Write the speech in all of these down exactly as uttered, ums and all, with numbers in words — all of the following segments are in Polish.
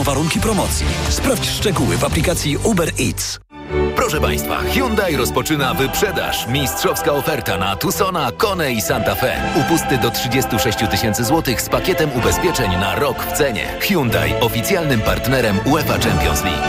warunki promocji. Sprawdź szczegóły w aplikacji Uber Eats. Proszę Państwa, Hyundai rozpoczyna wyprzedaż. Mistrzowska oferta na Tucsona, Kone i Santa Fe. Upusty do trzydzieści sześć tysięcy złotych z pakietem ubezpieczeń na rok w cenie. Hyundai, oficjalnym partnerem UEFA Champions League.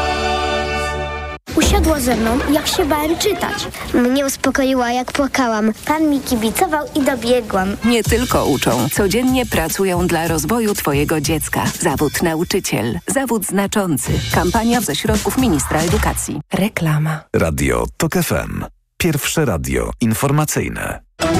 Usiadła ze mną, jak się bałem czytać. Mnie uspokoiła, jak płakałam. Pan mi kibicował i dobiegłam. Nie tylko uczą, codziennie pracują dla rozwoju Twojego dziecka. Zawód nauczyciel. Zawód znaczący. Kampania ze środków ministra edukacji. Reklama. Radio TOK F M. Pierwsze radio informacyjne.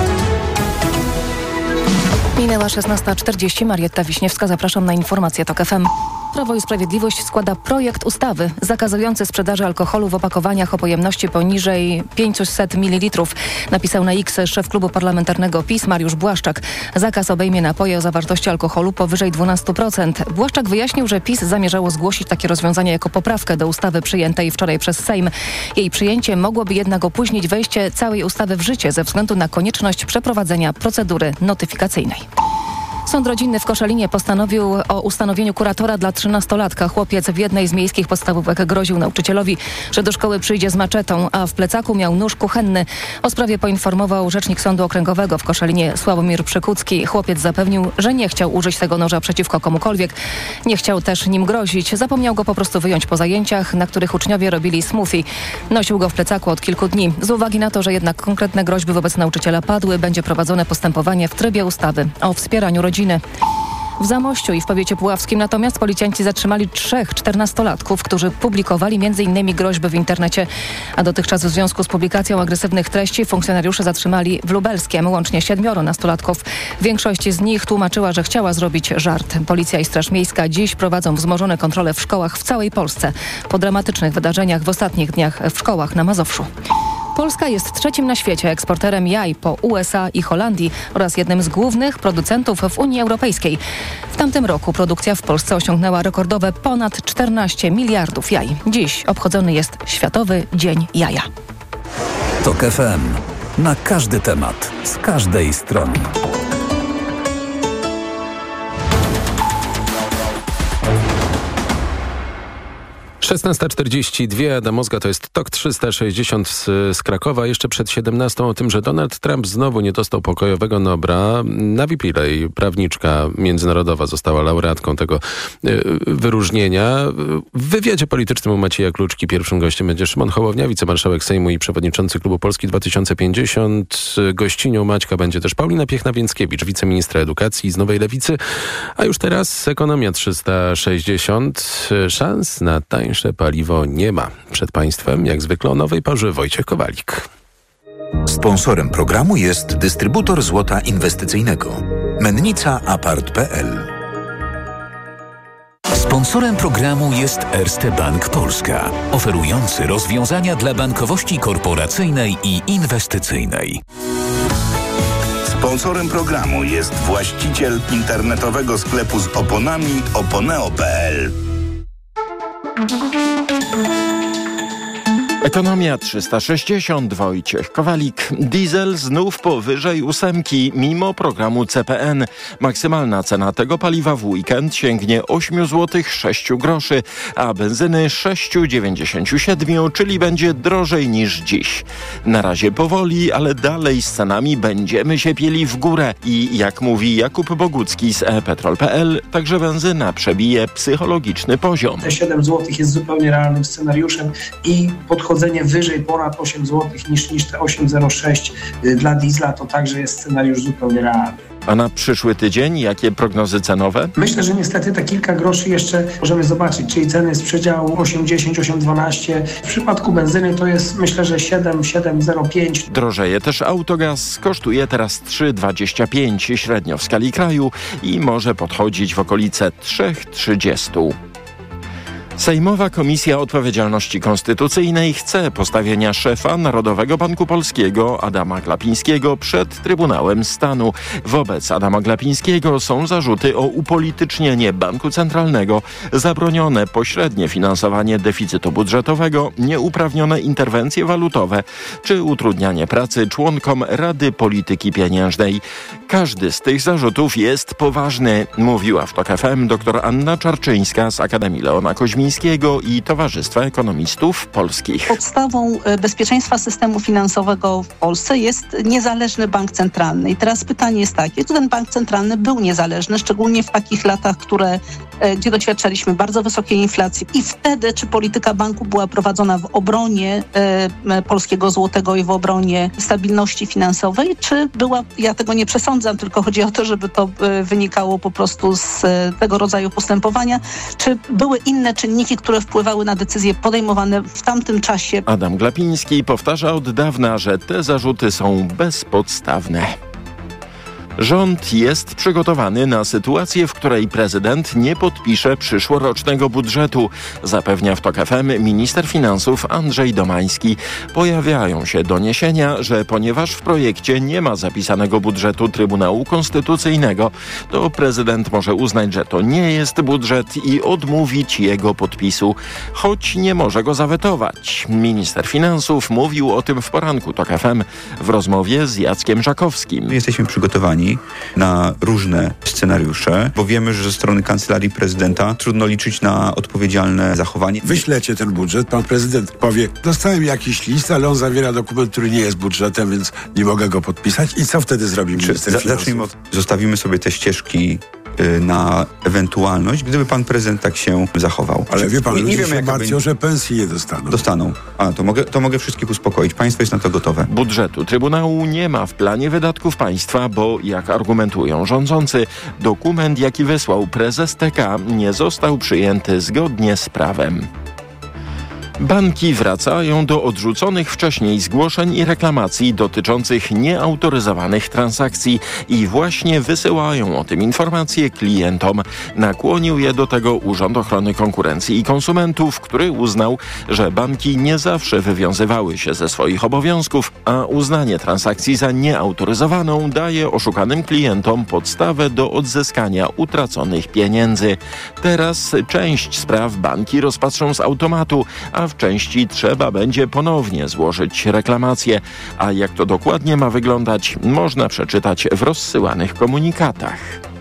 Minęła szesnasta czterdzieści. Marietta Wiśniewska, zapraszam na informacje TOK F M. Prawo i Sprawiedliwość składa projekt ustawy zakazujący sprzedaży alkoholu w opakowaniach o pojemności poniżej pięćset mililitrów. Napisał na X szef klubu parlamentarnego PiS Mariusz Błaszczak. Zakaz obejmie napoje o zawartości alkoholu powyżej dwanaście procent. Błaszczak wyjaśnił, że PiS zamierzało zgłosić takie rozwiązanie jako poprawkę do ustawy przyjętej wczoraj przez Sejm. Jej przyjęcie mogłoby jednak opóźnić wejście całej ustawy w życie ze względu na konieczność przeprowadzenia procedury notyfikacyjnej. Sąd rodzinny w Koszalinie postanowił o ustanowieniu kuratora dla trzynastolatka. Chłopiec w jednej z miejskich podstawówek groził nauczycielowi, że do szkoły przyjdzie z maczetą, a w plecaku miał nóż kuchenny. O sprawie poinformował rzecznik Sądu Okręgowego w Koszalinie Sławomir Przykucki. Chłopiec zapewnił, że nie chciał użyć tego noża przeciwko komukolwiek. Nie chciał też nim grozić. Zapomniał go po prostu wyjąć po zajęciach, na których uczniowie robili smoothie. Nosił go w plecaku od kilku dni. Z uwagi na to, że jednak konkretne groźby wobec nauczyciela padły, będzie prowadzone postępowanie w trybie ustawy o wspieraniu rodziny. W Zamościu i w powiecie puławskim natomiast policjanci zatrzymali trzech czternastolatków, którzy publikowali między innymi groźby w internecie, a dotychczas w związku z publikacją agresywnych treści funkcjonariusze zatrzymali w Lubelskiem łącznie siedmioro nastolatków. Większość z nich tłumaczyła, że chciała zrobić żart. Policja i Straż Miejska dziś prowadzą wzmożone kontrole w szkołach w całej Polsce po dramatycznych wydarzeniach w ostatnich dniach w szkołach na Mazowszu. Polska jest trzecim na świecie eksporterem jaj po U S A i Holandii oraz jednym z głównych producentów w Unii Europejskiej. W tamtym roku produkcja w Polsce osiągnęła rekordowe ponad czternaście miliardów jaj. Dziś obchodzony jest Światowy Dzień Jaja. TOK F M. Na każdy temat, z każdej strony. szesnasta czterdzieści dwa, Adam Ozga, to jest TOK trzysta sześćdziesiąt z, z Krakowa. Jeszcze przed siedemnastą o tym, że Donald Trump znowu nie dostał pokojowego Nobla. Navi Pillay, prawniczka międzynarodowa, została laureatką tego y, wyróżnienia. W wywiadzie politycznym u Macieja Kluczki pierwszym gościem będzie Szymon Hołownia, wicemarszałek Sejmu i przewodniczący Klubu Polski dwa tysiące pięćdziesiąt. Gościnią Maćka będzie też Paulina Piechna-Więckiewicz, wiceministra edukacji z Nowej Lewicy. A już teraz Ekonomia trzysta sześćdziesiąt. Szans na tańsze paliwo nie ma. Przed Państwem, jak zwykle, o nowej porze Wojciech Kowalik. Sponsorem programu jest dystrybutor złota inwestycyjnego Mennica Apart kropka p l. Sponsorem programu jest Erste Bank Polska, oferujący rozwiązania dla bankowości korporacyjnej i inwestycyjnej. Sponsorem programu jest właściciel internetowego sklepu z oponami oponeo kropka p l. Ekonomia trzysta sześćdziesiąt, Wojciech Kowalik. Diesel znów powyżej ósemki, mimo programu C P N. Maksymalna cena tego paliwa w weekend sięgnie osiem złotych sześć groszy, a benzyny sześć dziewięćdziesiąt siedem, czyli będzie drożej niż dziś. Na razie powoli, ale dalej z cenami będziemy się pieli w górę. I jak mówi Jakub Bogucki z e petrol kropka p l, także benzyna przebije psychologiczny poziom. Te siedem złotych jest zupełnie realnym scenariuszem i podchodzenie wyżej ponad osiem złotych niż, niż te osiem zero sześć dla diesla to także jest scenariusz zupełnie realny. A na przyszły tydzień jakie prognozy cenowe? Myślę, że niestety te kilka groszy jeszcze możemy zobaczyć, czyli ceny z przedziału osiem dziesięć, osiem dwanaście. W przypadku benzyny to jest, myślę, że siedem, siedem zero pięć. Drożeje też autogaz, kosztuje teraz trzy dwadzieścia pięć średnio w skali kraju i może podchodzić w okolice trzy trzydzieści. Sejmowa Komisja Odpowiedzialności Konstytucyjnej chce postawienia szefa Narodowego Banku Polskiego Adama Glapińskiego przed Trybunałem Stanu. Wobec Adama Glapińskiego są zarzuty o upolitycznienie Banku Centralnego, zabronione pośrednie finansowanie deficytu budżetowego, nieuprawnione interwencje walutowe czy utrudnianie pracy członkom Rady Polityki Pieniężnej. Każdy z tych zarzutów jest poważny, mówiła w TOK F M dr Anna Czarczyńska z Akademii Leona Koźmińskiego i Towarzystwa Ekonomistów Polskich. Podstawą bezpieczeństwa systemu finansowego w Polsce jest niezależny bank centralny. I teraz pytanie jest takie, czy ten bank centralny był niezależny, szczególnie w takich latach, które, gdzie doświadczaliśmy bardzo wysokiej inflacji. I wtedy, czy polityka banku była prowadzona w obronie e, polskiego złotego i w obronie stabilności finansowej, czy była, ja tego nie przesądzam, tylko chodzi o to, żeby to e, wynikało po prostu z e, tego rodzaju postępowania, czy były inne czynniki, które wpływały na decyzje podejmowane w tamtym czasie. Adam Glapiński powtarza od dawna, że te zarzuty są bezpodstawne. Rząd jest przygotowany na sytuację, w której prezydent nie podpisze przyszłorocznego budżetu, zapewnia w TOK F M minister finansów Andrzej Domański. Pojawiają się doniesienia, że ponieważ w projekcie nie ma zapisanego budżetu Trybunału Konstytucyjnego, to prezydent może uznać, że to nie jest budżet i odmówić jego podpisu, choć nie może go zawetować. Minister finansów mówił o tym w poranku TOK F M w rozmowie z Jackiem Żakowskim. Jesteśmy przygotowani na różne scenariusze, bo wiemy, że ze strony Kancelarii Prezydenta trudno liczyć na odpowiedzialne zachowanie. Wyślecie ten budżet, pan prezydent powie, dostałem jakiś list, ale on zawiera dokument, który nie jest budżetem, więc nie mogę go podpisać. I co wtedy zrobi minister Czy, finansów? Zacznijmy od, zostawimy sobie te ścieżki na ewentualność, gdyby pan prezydent tak się zachował. Ale wie pan, nie, ludzie nie wiemy, się martwią, będzie... że pensji nie dostaną. Dostaną. A, to mogę, to mogę wszystkich uspokoić. Państwo jest na to gotowe. Budżetu Trybunału nie ma w planie wydatków państwa, bo jak argumentują rządzący, dokument, jaki wysłał prezes T K, nie został przyjęty zgodnie z prawem. Banki wracają do odrzuconych wcześniej zgłoszeń i reklamacji dotyczących nieautoryzowanych transakcji i właśnie wysyłają o tym informacje klientom. Nakłonił je do tego Urząd Ochrony Konkurencji i Konsumentów, który uznał, że banki nie zawsze wywiązywały się ze swoich obowiązków, a uznanie transakcji za nieautoryzowaną daje oszukanym klientom podstawę do odzyskania utraconych pieniędzy. Teraz część spraw banki rozpatrzą z automatu, a w części trzeba będzie ponownie złożyć reklamację. A jak to dokładnie ma wyglądać, można przeczytać w rozsyłanych komunikatach.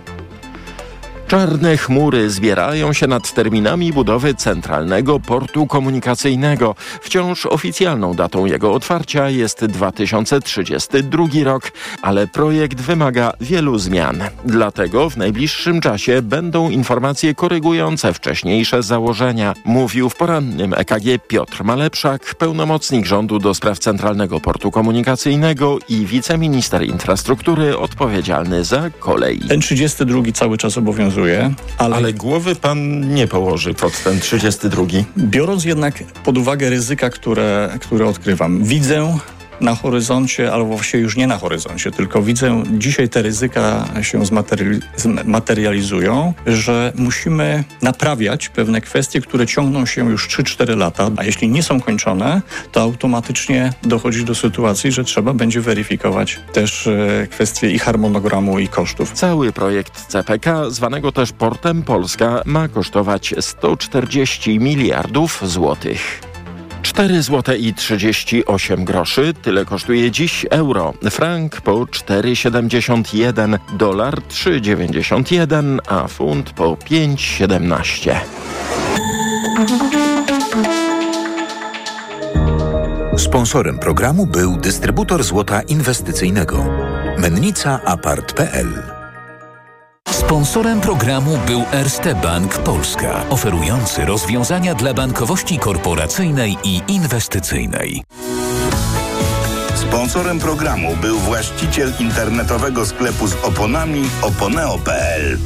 Czarne chmury zbierają się nad terminami budowy Centralnego Portu Komunikacyjnego. Wciąż oficjalną datą jego otwarcia jest dwa tysiące trzydziesty drugi rok, ale projekt wymaga wielu zmian. Dlatego w najbliższym czasie będą informacje korygujące wcześniejsze założenia, mówił w porannym E K G Piotr Malepszak, pełnomocnik rządu do spraw Centralnego Portu Komunikacyjnego i wiceminister infrastruktury odpowiedzialny za kolej. Ten trzydziesty drugi cały czas obowiązuje. Ale... ale głowy pan nie położy pod ten trzydziesty drugi. Biorąc jednak pod uwagę ryzyka, które, które odkrywam, widzę na horyzoncie, albo właściwie już nie na horyzoncie, tylko widzę, dzisiaj te ryzyka się zmaterializują, że musimy naprawiać pewne kwestie, które ciągną się już trzy cztery lata, a jeśli nie są kończone, to automatycznie dochodzi do sytuacji, że trzeba będzie weryfikować też e, kwestie i harmonogramu, i kosztów. Cały projekt C P K, zwanego też Portem Polska, ma kosztować sto czterdzieści miliardów złotych. cztery złote i trzydzieści osiem groszy. Tyle kosztuje dziś euro. Frank po cztery siedemdziesiąt jeden, dolar trzy dziewięćdziesiąt jeden, a funt po pięć siedemnaście. Sponsorem programu był dystrybutor złota inwestycyjnego Mennica Apart kropka p l. Sponsorem programu był Erste Bank Polska, oferujący rozwiązania dla bankowości korporacyjnej i inwestycyjnej. Sponsorem programu był właściciel internetowego sklepu z oponami oponeo kropka p l.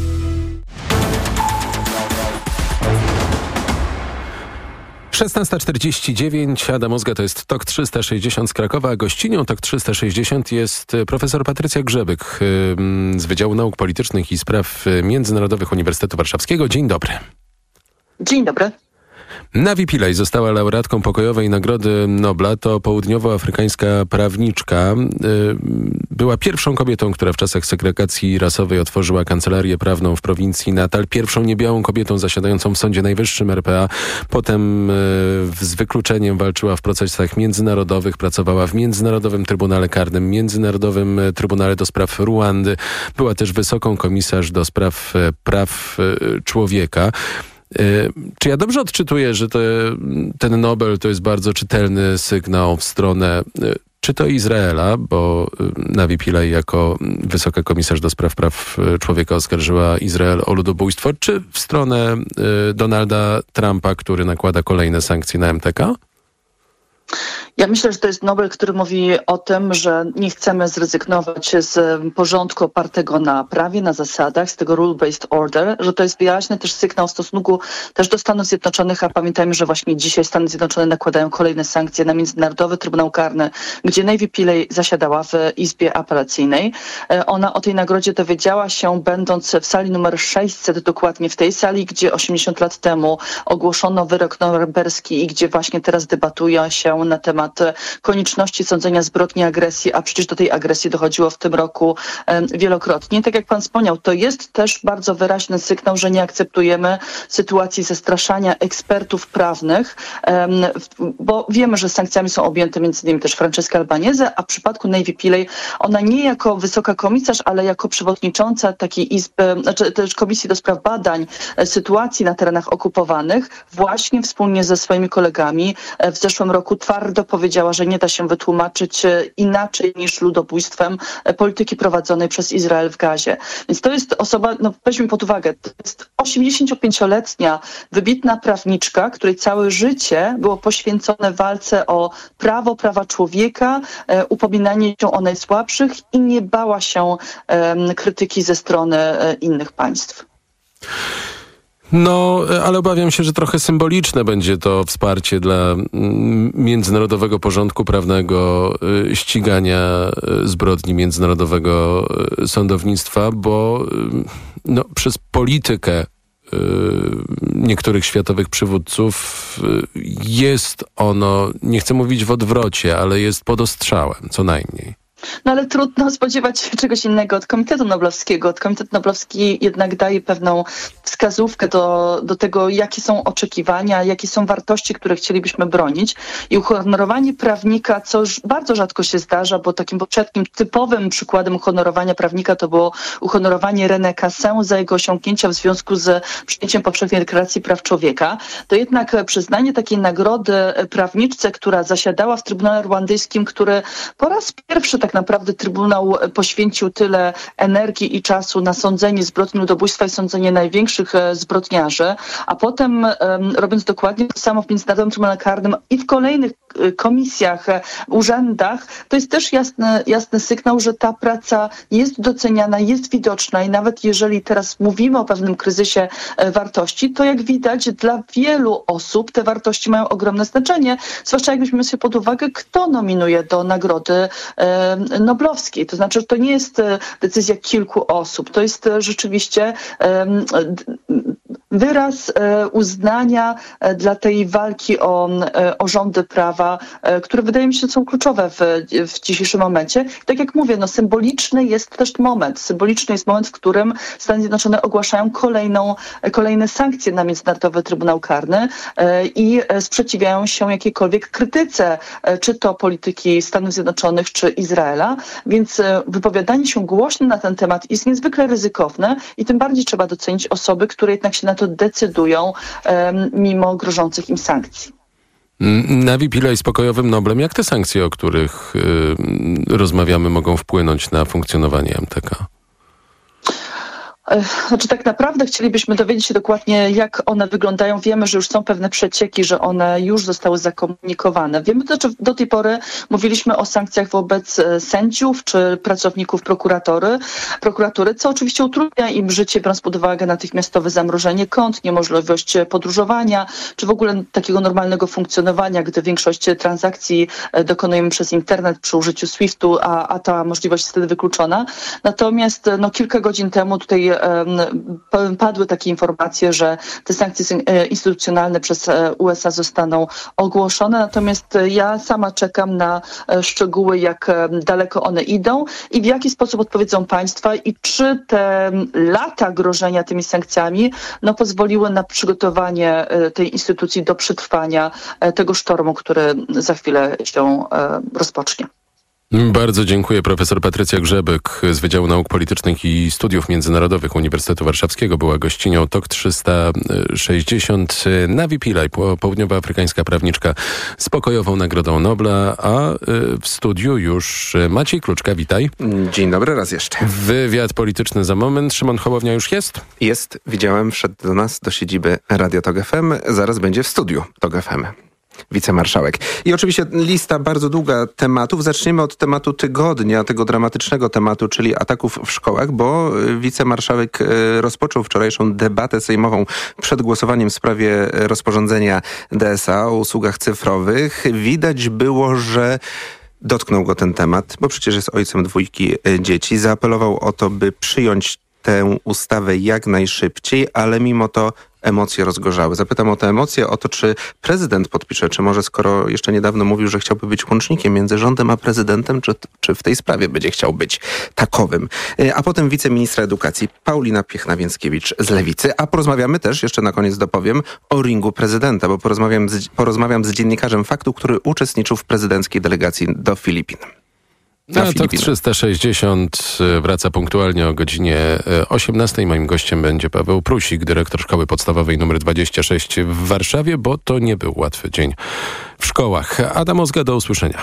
szesnasta czterdzieści dziewięć, Adam Ozga, to jest TOK trzysta sześćdziesiąt z Krakowa. Gościnią TOK trzysta sześćdziesiąt jest profesor Patrycja Grzebyk z Wydziału Nauk Politycznych i Spraw Międzynarodowych Uniwersytetu Warszawskiego. Dzień dobry. Dzień dobry. Navi Pillay została laureatką pokojowej Nagrody Nobla. To południowoafrykańska prawniczka. Była pierwszą kobietą, która w czasach segregacji rasowej otworzyła kancelarię prawną w prowincji Natal. Pierwszą niebiałą kobietą zasiadającą w Sądzie Najwyższym R P A. Potem z wykluczeniem walczyła w procesach międzynarodowych. Pracowała w Międzynarodowym Trybunale Karnym, Międzynarodowym Trybunale do spraw Ruandy. Była też wysoką komisarz do spraw praw człowieka. Czy ja dobrze odczytuję, że te, ten Nobel to jest bardzo czytelny sygnał w stronę czy to Izraela, bo Navi Pillay jako wysoka komisarz do spraw praw człowieka oskarżyła Izrael o ludobójstwo, czy w stronę Donalda Trumpa, który nakłada kolejne sankcje na M T K? Ja myślę, że to jest Nobel, który mówi o tym, że nie chcemy zrezygnować z porządku opartego na prawie, na zasadach, z tego rule-based order, że to jest wyraźny też sygnał w stosunku też do Stanów Zjednoczonych, a pamiętajmy, że właśnie dzisiaj Stany Zjednoczone nakładają kolejne sankcje na Międzynarodowy Trybunał Karny, gdzie Navi Pillay zasiadała w Izbie Apelacyjnej. Ona o tej nagrodzie dowiedziała się, będąc w sali numer sześćset, dokładnie w tej sali, gdzie osiemdziesiąt lat temu ogłoszono wyrok norymberski i gdzie właśnie teraz debatuje się na temat konieczności sądzenia zbrodni agresji, a przecież do tej agresji dochodziło w tym roku um, wielokrotnie. Tak jak pan wspomniał, to jest też bardzo wyraźny sygnał, że nie akceptujemy sytuacji zastraszania ekspertów prawnych, um, bo wiemy, że sankcjami są objęte między innymi też Francesca Albanese, a w przypadku Navi Pillay ona nie jako wysoka komisarz, ale jako przewodnicząca takiej izby, znaczy też Komisji do Spraw Badań Sytuacji na terenach okupowanych, właśnie wspólnie ze swoimi kolegami w zeszłym roku twardo powiedziała, że nie da się wytłumaczyć inaczej niż ludobójstwem polityki prowadzonej przez Izrael w Gazie. Więc to jest osoba, no weźmy pod uwagę, to jest osiemdziesięciopięcioletnia wybitna prawniczka, której całe życie było poświęcone walce o prawo, prawa człowieka, upominanie się o najsłabszych i nie bała się um, krytyki ze strony innych państw. No, ale obawiam się, że trochę symboliczne będzie to wsparcie dla międzynarodowego porządku prawnego, ścigania zbrodni międzynarodowego sądownictwa, bo no, przez politykę niektórych światowych przywódców jest ono, nie chcę mówić w odwrocie, ale jest pod ostrzałem, co najmniej. No ale trudno spodziewać się czegoś innego od Komitetu Noblowskiego. Komitet Noblowski jednak daje pewną wskazówkę do, do tego, jakie są oczekiwania, jakie są wartości, które chcielibyśmy bronić. I uhonorowanie prawnika, co już bardzo rzadko się zdarza, bo takim poprzednim typowym przykładem uhonorowania prawnika to było uhonorowanie René Cassin za jego osiągnięcia w związku z przyjęciem Powszechnej Deklaracji Praw Człowieka. To jednak przyznanie takiej nagrody prawniczce, która zasiadała w Trybunale Rwandyjskim, który po raz pierwszy tak naprawdę Trybunał poświęcił tyle energii i czasu na sądzenie zbrodni ludobójstwa i sądzenie największych zbrodniarzy, a potem um, robiąc dokładnie to samo w Międzynarodowym Trybunale Karnym i w kolejnych komisjach, urzędach, to jest też jasny, jasny sygnał, że ta praca jest doceniana, jest widoczna i nawet jeżeli teraz mówimy o pewnym kryzysie wartości, to jak widać dla wielu osób te wartości mają ogromne znaczenie, zwłaszcza jak weźmiemy sobie pod uwagę, kto nominuje do nagrody e, noblowskiej. To znaczy, że to nie jest decyzja kilku osób. To jest rzeczywiście um, wyraz uznania dla tej walki o, o rządy prawa, które wydaje mi się są kluczowe w, w dzisiejszym momencie. I tak jak mówię, no symboliczny jest też moment. Symboliczny jest moment, w którym Stany Zjednoczone ogłaszają kolejną, kolejne sankcje na Międzynarodowy Trybunał Karny i sprzeciwiają się jakiejkolwiek krytyce, czy to polityki Stanów Zjednoczonych, czy Izraela. Więc wypowiadanie się głośno na ten temat jest niezwykle ryzykowne i tym bardziej trzeba docenić osoby, które jednak się na to decydują um, mimo grożących im sankcji. Navi Pillay z pokojowym Noblem. Jak te sankcje, o których y, rozmawiamy, mogą wpłynąć na funkcjonowanie M T K? Znaczy tak naprawdę chcielibyśmy dowiedzieć się dokładnie, jak one wyglądają. Wiemy, że już są pewne przecieki, że one już zostały zakomunikowane. Wiemy też, że do tej pory mówiliśmy o sankcjach wobec sędziów czy pracowników prokuratory, prokuratury, co oczywiście utrudnia im życie, biorąc pod uwagę natychmiastowe zamrożenie kont, niemożliwość podróżowania, czy w ogóle takiego normalnego funkcjonowania, gdy większość transakcji dokonujemy przez internet przy użyciu swiftu, a, a ta możliwość jest wtedy wykluczona. Natomiast no, kilka godzin temu tutaj padły takie informacje, że te sankcje instytucjonalne przez U S A zostaną ogłoszone. Natomiast ja sama czekam na szczegóły, jak daleko one idą i w jaki sposób odpowiedzą państwa i czy te lata grożenia tymi sankcjami no, pozwoliły na przygotowanie tej instytucji do przetrwania tego sztormu, który za chwilę się rozpocznie. Bardzo dziękuję. Profesor Patrycja Grzebyk z Wydziału Nauk Politycznych i Studiów Międzynarodowych Uniwersytetu Warszawskiego była gościnią T O K trzysta sześćdziesiąt. Navi Pillay, południowoafrykańska prawniczka z pokojową Nagrodą Nobla, a w studiu już Maciej Kluczka. Witaj. Dzień dobry raz jeszcze. Wywiad polityczny za moment. Szymon Hołownia już jest? Jest. Widziałem, wszedł do nas, do siedziby Radia Tok F M. Zaraz będzie w studiu Tok F M. Wicemarszałek. I oczywiście lista bardzo długa tematów. Zaczniemy od tematu tygodnia, tego dramatycznego tematu, czyli ataków w szkołach, bo wicemarszałek rozpoczął wczorajszą debatę sejmową przed głosowaniem w sprawie rozporządzenia D S A o usługach cyfrowych. Widać było, że dotknął go ten temat, bo przecież jest ojcem dwójki dzieci. Zaapelował o to, by przyjąć tę ustawę jak najszybciej, ale mimo to emocje rozgorzały. Zapytam o te emocje, o to, czy prezydent podpisze, czy może skoro jeszcze niedawno mówił, że chciałby być łącznikiem między rządem a prezydentem, czy, czy w tej sprawie będzie chciał być takowym. A potem wiceministra edukacji Paulina Piechna-Więckiewicz z Lewicy. A porozmawiamy też, jeszcze na koniec dopowiem, o ringu prezydenta, bo porozmawiam z, porozmawiam z dziennikarzem Faktu, który uczestniczył w prezydenckiej delegacji do Filipin. A T O K trzysta sześćdziesiąt wraca punktualnie o godzinie osiemnastej. Moim gościem będzie Paweł Prusik, dyrektor Szkoły Podstawowej nr dwadzieścia sześć w Warszawie, bo to nie był łatwy dzień w szkołach. Adam Ozga, do usłyszenia.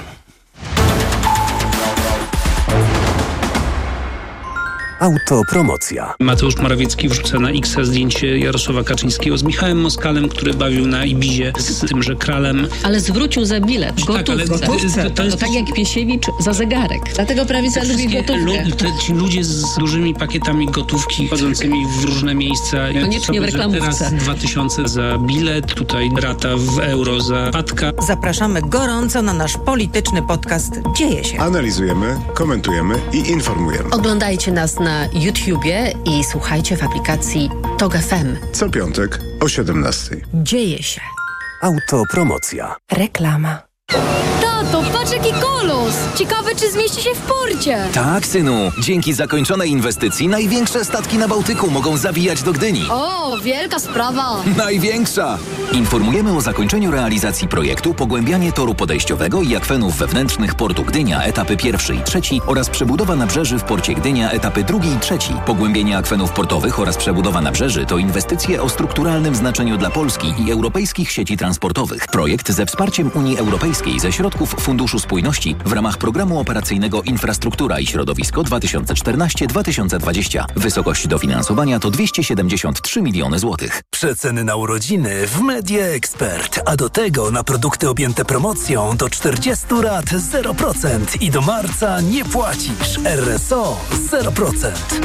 Autopromocja. Mateusz Morawiecki wrzuca na X zdjęcie Jarosława Kaczyńskiego z Michałem Moskalem, który bawił na Ibizie z tymże kralem. Ale zwrócił za bilet w gotówce. Tak, ale to, to, jest... to tak jak Piesiewicz za zegarek. Dlatego prawica lubi gotówkę. Lu- te, ci ludzie z dużymi pakietami gotówki chodzącymi w różne miejsca. Koniecznie w reklamówce. Teraz dwa tysiące za bilet, tutaj rata w euro za patka. Zapraszamy gorąco na nasz polityczny podcast Dzieje się. Analizujemy, komentujemy i informujemy. Oglądajcie nas na YouTubie i słuchajcie w aplikacji Tok F M. Co piątek o siedemnastej. Dzieje się. Autopromocja. Reklama. Tato, patrz jaki kolos! Ciekawe, czy zmieści się w porcie. Tak, synu. Dzięki zakończonej inwestycji największe statki na Bałtyku mogą zawijać do Gdyni. O, wielka sprawa. Największa! Informujemy o zakończeniu realizacji projektu Pogłębianie toru podejściowego i akwenów wewnętrznych portu Gdynia, etapy pierwszy i trzeci oraz przebudowa nabrzeży w porcie Gdynia, etapy drugi i trzeci. Pogłębienie akwenów portowych oraz przebudowa nabrzeży to inwestycje o strukturalnym znaczeniu dla Polski i europejskich sieci transportowych. Projekt ze wsparciem Unii Europejskiej ze środków Funduszu Spójności w ramach Programu Operacyjnego Infrastruktura i Środowisko dwa tysiące czternaście do dwa tysiące dwadzieścia. Wysokość dofinansowania to dwieście siedemdziesiąt trzy miliony złotych. Przeceny na urodziny w Media Expert, a do tego na produkty objęte promocją do czterdziestu rat zero procent i do marca nie płacisz. R S O zero procent.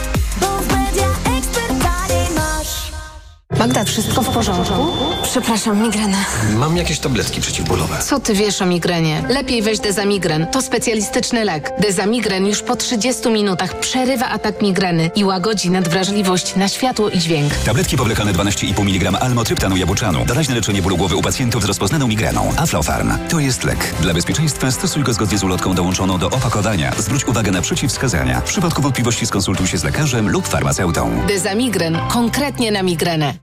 Magda, wszystko w porządku? Przepraszam, migrena. Mam jakieś tabletki przeciwbólowe. Co ty wiesz o migrenie? Lepiej weź Dezamigren. To specjalistyczny lek. Dezamigren już po trzydziestu minutach przerywa atak migreny i łagodzi nadwrażliwość na światło i dźwięk. Tabletki powlekane dwanaście i pół miligrama almotryptanu jabłczanu. Doraźne leczenie bólu głowy u pacjentów z rozpoznaną migreną. Aflofarm. To jest lek. Dla bezpieczeństwa stosuj go zgodnie z ulotką dołączoną do opakowania. Zwróć uwagę na przeciwwskazania. W przypadku wątpliwości skonsultuj się z lekarzem lub farmaceutą. Dezamigren. Konkretnie na migrenę.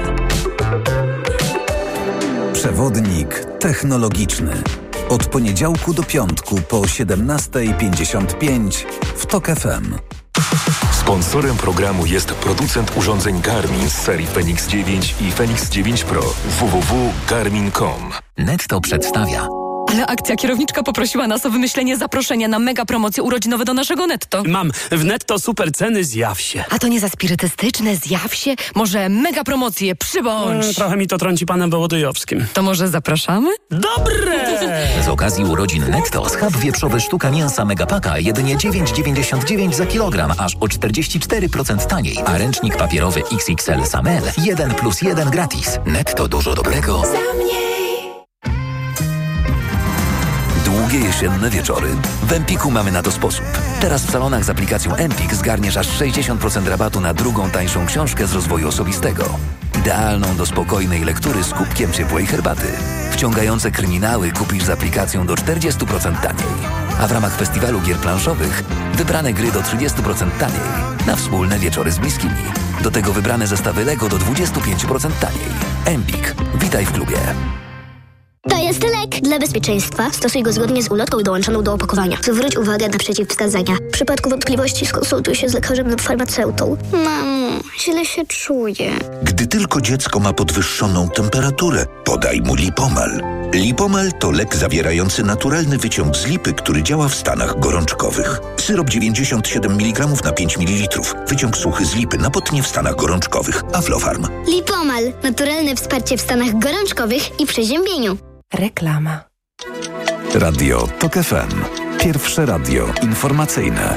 Przewodnik technologiczny. Od poniedziałku do piątku po siedemnasta pięćdziesiąt pięć w Tok F M. Sponsorem programu jest producent urządzeń Garmin z serii Fenix dziewięć i Fenix dziewięć Pro. w w w kropka garmin kropka com. Netto przedstawia. Ale akcja kierowniczka poprosiła nas o wymyślenie zaproszenia na mega promocje urodzinowe do naszego Netto. Mam w Netto super ceny, zjaw się. A to nie za spirytystyczne, zjaw się? Może mega promocje, przybądź. E, trochę mi to trąci panem Wołodyjowskim. To może zapraszamy? Dobre! Z okazji urodzin Netto schab wieprzowy sztuka mięsa Megapaka jedynie dziewięć dziewięćdziesiąt dziewięć za kilogram, aż o czterdzieści cztery procent taniej. A ręcznik papierowy X X L Samel jeden plus jeden gratis. Netto dużo dobrego. Długi długie jesienne wieczory? W Empiku mamy na to sposób. Teraz w salonach z aplikacją Empik zgarniesz aż sześćdziesiąt procent rabatu na drugą tańszą książkę z rozwoju osobistego. Idealną do spokojnej lektury z kubkiem ciepłej herbaty. Wciągające kryminały kupisz z aplikacją do czterdzieści procent taniej. A w ramach festiwalu gier planszowych wybrane gry do trzydzieści procent taniej. Na wspólne wieczory z bliskimi. Do tego wybrane zestawy Lego do dwadzieścia pięć procent taniej. Empik. Witaj w klubie. To jest lek. Dla bezpieczeństwa stosuj go zgodnie z ulotką dołączoną do opakowania. Zwróć uwagę na przeciwwskazania. W przypadku wątpliwości skonsultuj się z lekarzem lub farmaceutą. Mamo, źle się czuję. Gdy tylko dziecko ma podwyższoną temperaturę, podaj mu Lipomal. Lipomal to lek zawierający naturalny wyciąg z lipy, który działa w stanach gorączkowych. Syrop dziewięćdziesiąt siedem miligramów na pięć mililitrów. Wyciąg suchy z lipy na potnie w stanach gorączkowych. Aflofarm. Lipomal. Naturalne wsparcie w stanach gorączkowych i przeziębieniu. Reklama. Radio TOK F M. Pierwsze radio informacyjne.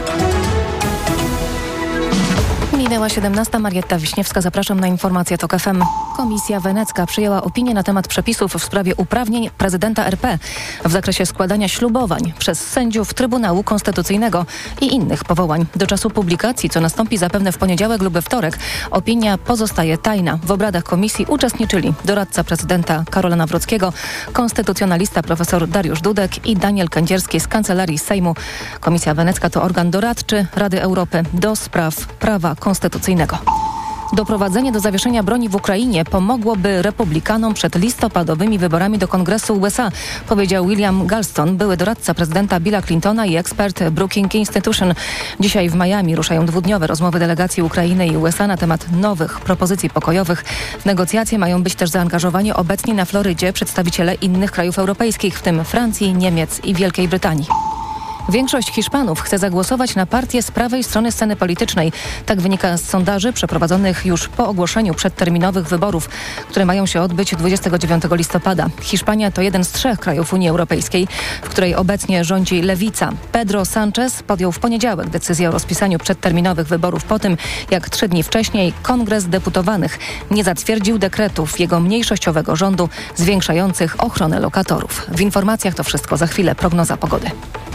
Minęła siedemnasta. Marietta Wiśniewska. Zapraszam na informację TOK F M. Komisja Wenecka przyjęła opinię na temat przepisów w sprawie uprawnień prezydenta R P w zakresie składania ślubowań przez sędziów Trybunału Konstytucyjnego i innych powołań. Do czasu publikacji, co nastąpi zapewne w poniedziałek lub we wtorek, opinia pozostaje tajna. W obradach komisji uczestniczyli doradca prezydenta Karola Nawrockiego, konstytucjonalista profesor Dariusz Dudek i Daniel Kędzierski z Kancelarii Sejmu. Komisja Wenecka to organ doradczy Rady Europy do spraw prawa konstytucyjnego. Doprowadzenie do zawieszenia broni w Ukrainie pomogłoby republikanom przed listopadowymi wyborami do Kongresu U S A, powiedział William Galston, były doradca prezydenta Billa Clintona i ekspert Brookings Institution. Dzisiaj w Miami ruszają dwudniowe rozmowy delegacji Ukrainy i U S A na temat nowych propozycji pokojowych. W negocjacje mają być też zaangażowani obecni na Florydzie przedstawiciele innych krajów europejskich, w tym Francji, Niemiec i Wielkiej Brytanii. Większość Hiszpanów chce zagłosować na partię z prawej strony sceny politycznej. Tak wynika z sondaży przeprowadzonych już po ogłoszeniu przedterminowych wyborów, które mają się odbyć dwudziestego dziewiątego listopada. Hiszpania to jeden z trzech krajów Unii Europejskiej, w której obecnie rządzi lewica. Pedro Sánchez podjął w poniedziałek decyzję o rozpisaniu przedterminowych wyborów po tym, jak trzy dni wcześniej Kongres Deputowanych nie zatwierdził dekretów jego mniejszościowego rządu zwiększających ochronę lokatorów. W informacjach to wszystko, za chwilę prognoza pogody.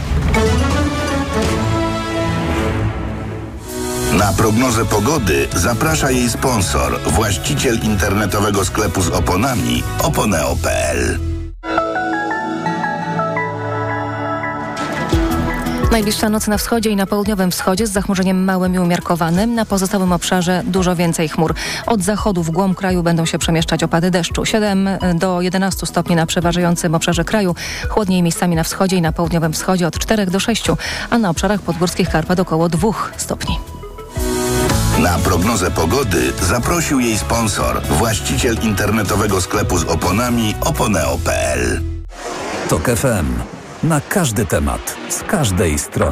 Na prognozę pogody zaprasza jej sponsor, właściciel internetowego sklepu z oponami oponeo kropka p l. Najbliższa noc na wschodzie i na południowym wschodzie z zachmurzeniem małym i umiarkowanym. Na pozostałym obszarze dużo więcej chmur. Od zachodu w głąb kraju będą się przemieszczać opady deszczu. siedem do jedenastu stopni na przeważającym obszarze kraju. Chłodniej miejscami na wschodzie i na południowym wschodzie od czterech do sześciu, a na obszarach podgórskich Karpat około dwóch stopni. Na prognozę pogody zaprosił jej sponsor, właściciel internetowego sklepu z oponami oponeo kropka p l. TOK F M. Na każdy temat, z każdej strony.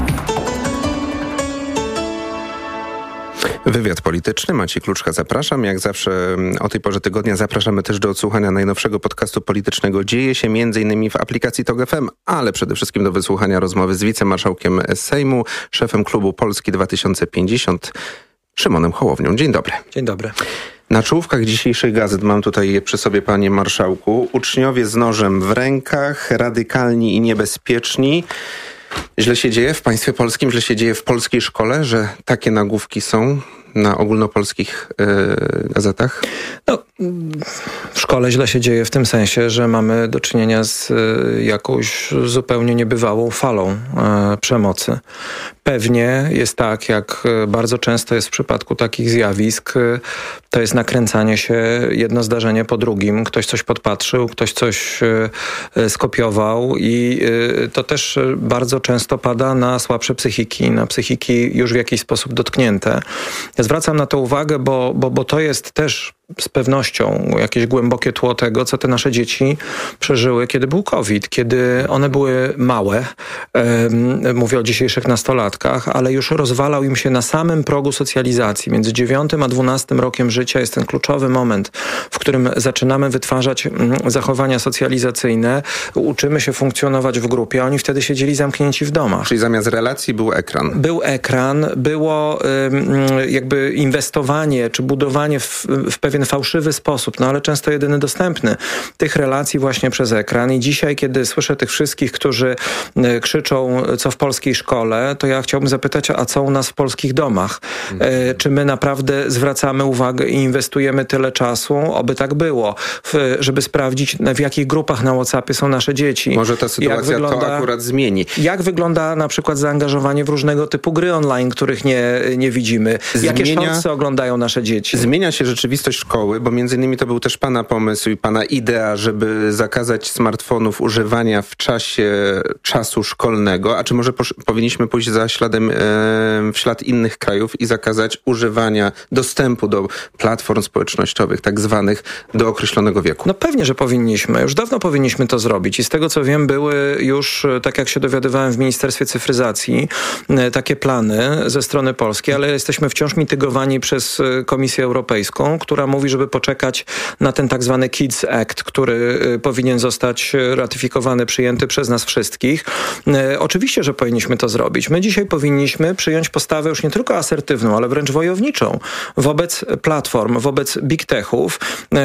Wywiad polityczny. Maciej Kluczka, zapraszam. Jak zawsze o tej porze tygodnia zapraszamy też do odsłuchania najnowszego podcastu politycznego. Dzieje się między innymi w aplikacji TOK F M, ale przede wszystkim do wysłuchania rozmowy z wicemarszałkiem Sejmu, szefem klubu Polski dwa tysiące pięćdziesiąt, Szymonem Hołownią. Dzień dobry. Dzień dobry. Na czołówkach dzisiejszych gazet, mam tutaj przy sobie, panie marszałku, uczniowie z nożem w rękach, radykalni i niebezpieczni. Źle się dzieje w państwie polskim, źle się dzieje w polskiej szkole, że takie nagłówki są na ogólnopolskich yy, gazetach? No, w szkole źle się dzieje w tym sensie, że mamy do czynienia z y, jakąś zupełnie niebywałą falą y, przemocy. Pewnie jest tak, jak bardzo często jest w przypadku takich zjawisk, y, to jest nakręcanie się jedno zdarzenie po drugim. Ktoś coś podpatrzył, ktoś coś y, y, skopiował i y, to też bardzo często pada na słabsze psychiki, na psychiki już w jakiś sposób dotknięte. Ja zwracam na to uwagę, bo, bo, bo to jest też z pewnością jakieś głębokie tło tego, co te nasze dzieci przeżyły, kiedy był COVID, kiedy one były małe. Mówię o dzisiejszych nastolatkach. nastolatkach, ale już rozwalał im się na samym progu socjalizacji. Między dziewiątym a dwunastym rokiem życia jest ten kluczowy moment, w którym zaczynamy wytwarzać zachowania socjalizacyjne, uczymy się funkcjonować w grupie, a oni wtedy siedzieli zamknięci w domach. Czyli zamiast relacji był ekran. Był ekran, było y, jakby inwestowanie czy budowanie w, w pewien fałszywy sposób, no ale często jedyny dostępny tych relacji właśnie przez ekran. I dzisiaj, kiedy słyszę tych wszystkich, którzy y, krzyczą, co w polskiej szkole, to ja chciałbym zapytać, a co u nas w polskich domach? Y, czy my naprawdę zwracamy uwagę i inwestujemy tyle czasu, oby tak było, w, żeby sprawdzić, w jakich grupach na WhatsAppie są nasze dzieci. Może ta sytuacja wygląda, to akurat zmieni. Jak wygląda na przykład zaangażowanie w różnego typu gry online, których nie, nie widzimy? Jakie shortsy oglądają nasze dzieci? Zmienia się rzeczywistość szkoły, bo między innymi to był też pana pomysł i pana idea, żeby zakazać smartfonów używania w czasie czasu szkolnego. A czy może posz- powinniśmy pójść za śladem, e, w ślad innych krajów i zakazać używania dostępu do platform społecznościowych, tak zwanych, do określonego wieku? No pewnie, że powinniśmy. Już dawno powinniśmy to zrobić. I z tego, co wiem, były już, tak jak się dowiadywałem w Ministerstwie Cyfryzacji, takie plany ze strony polskiej, ale jesteśmy wciąż mitygowani przez Komisję Europejską, która mówi, żeby poczekać na ten tak zwany Kids Act, który powinien zostać ratyfikowany, przyjęty przez nas wszystkich. Oczywiście, że powinniśmy to zrobić. My dzisiaj powinniśmy przyjąć postawę już nie tylko asertywną, ale wręcz wojowniczą wobec platform, wobec big techów,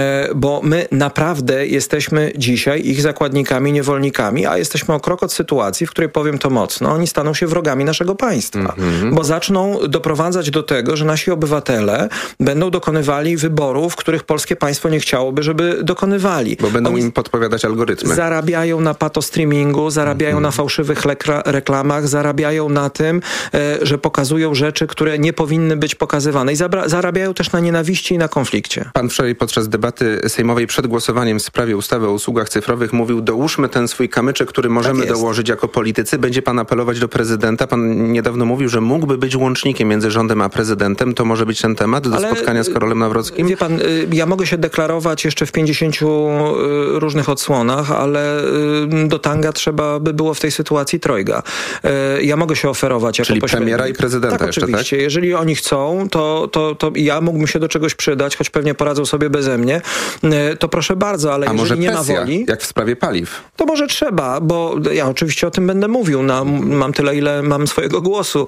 bo my naprawdę jesteśmy dzisiaj ich zakładnikami, niewolnikami, a jesteśmy o krok od sytuacji, w której, powiem to mocno, oni staną się wrogami naszego państwa, mm-hmm. bo zaczną doprowadzać do tego, że nasi obywatele będą dokonywali wyborów, których polskie państwo nie chciałoby, żeby dokonywali. Bo będą oni im podpowiadać algorytmy. Zarabiają na patostreamingu, zarabiają mm-hmm. na fałszywych lekra- reklamach, zarabiają na tym, e, że pokazują rzeczy, które nie powinny być pokazywane i zabra- zarabiają też na nienawiści i na konflikcie. Pan wczoraj podczas debaty sejmowej przed głosowaniem w sprawie ustawy o usługach cyfrowych mówił, dołóżmy ten swój kamyczek, który możemy tak dołożyć jako politycy. Będzie pan apelować do prezydenta. Pan niedawno mówił, że mógłby być łącznikiem między rządem a prezydentem. To może być ten temat do Ale, spotkania z Karolem Nawrockim? Wie pan, ja mogę się deklarować jeszcze w pięćdziesięciu różnych odsłonach, ale do tanga trzeba by było w tej sytuacji trojga. Ja mogę się oferować jako Czyli pośrednik. premiera i prezydenta tak, jeszcze, oczywiście. tak? Jeżeli oni chcą, to, to, to ja mógłbym się do czegoś przydać, choć pewnie poradzą sobie beze mnie, to proszę bardzo, ale A jeżeli może nie presja, ma woli, jak w sprawie paliw? To może trzeba, bo ja oczywiście o tym będę mówił. Na, mam tyle, ile mam swojego głosu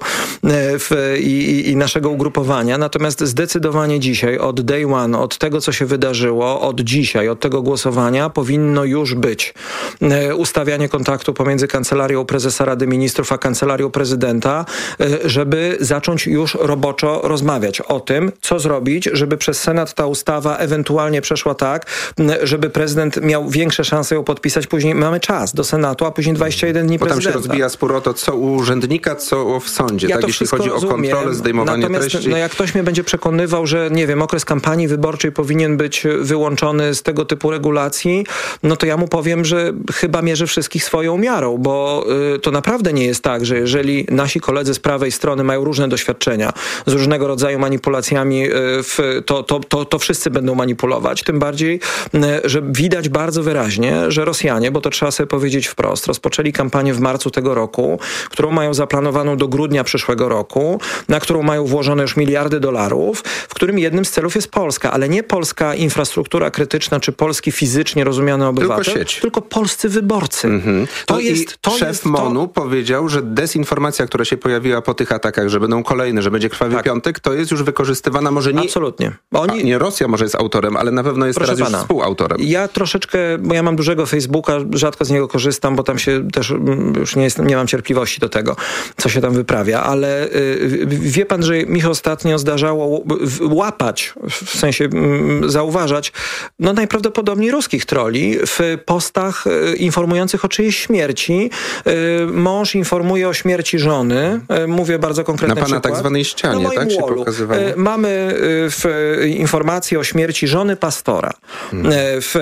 w, i, i naszego ugrupowania. Natomiast zdecydowanie dzisiaj, od day one, od tego, co się wydarzyło, od dzisiaj, od tego głosowania powinno już być ustawianie kontaktu pomiędzy Kancelarią Prezesa Rady Ministrów a Kancelarią Prezydenta, żeby zacząć już roboczo rozmawiać o tym, co zrobić, żeby przez Senat ta ustawa ewentualnie przeszła tak, żeby prezydent miał większe szanse ją podpisać. Później mamy czas do Senatu, a później dwadzieścia jeden dni Bo prezydenta. tam się rozbija spór o to, co u urzędnika, co w sądzie, ja tak? Jeśli chodzi rozumiem. o kontrolę, zdejmowanie Natomiast, treści. No jak ktoś mnie będzie przekonywał, że nie wiem, okres kampanii wyborczej powinien być wyłączony z tego typu regulacji, no to ja mu powiem, że chyba mierzy wszystkich swoją miarą, bo y, to naprawdę nie jest tak, że jeżeli nasi koledzy z prawej strony mają różne doświadczenia z różnego rodzaju manipulacjami, y, w, to, to, to, to wszyscy będą manipulować. Tym bardziej, y, że widać bardzo wyraźnie, że Rosjanie, bo to trzeba sobie powiedzieć wprost, rozpoczęli kampanię w marcu tego roku, którą mają zaplanowaną do grudnia przyszłego roku, na którą mają włożone już miliardy dolarów, w którym jednym z celów jest Polska, ale nie polska infrastruktura krytyczna, czy polski fizycznie rozumiany obywatel, tylko sieć. Tylko polscy wyborcy. Mm-hmm. To no jest, to szef jest MONU to... powiedział, że dezinformacja, która się pojawiła po tych atakach, że będą kolejne, że będzie krwawy tak. piątek, to jest już wykorzystywana może nie... Absolutnie. Oni... A, nie Rosja może jest autorem, ale na pewno jest Proszę teraz pana, już współautorem. Ja troszeczkę, bo ja mam dużego Facebooka, rzadko z niego korzystam, bo tam się też już nie, jest, nie mam cierpliwości do tego, co się tam wyprawia, ale y, wie pan, że mi się ostatnio zdarzało łapać, w sensie y, zauważać, no najprawdopodobniej ruskich troli w postach y, informujących o czyjejś śmierci. Y, mąż informuje o śmierci żony, y, mówię bardzo konkretny przykład. Na pana tak zwanej ścianie, na tak? Się pokazywało. Y, mamy y, w, y, informację o śmierci żony pastora. Hmm. Y, w,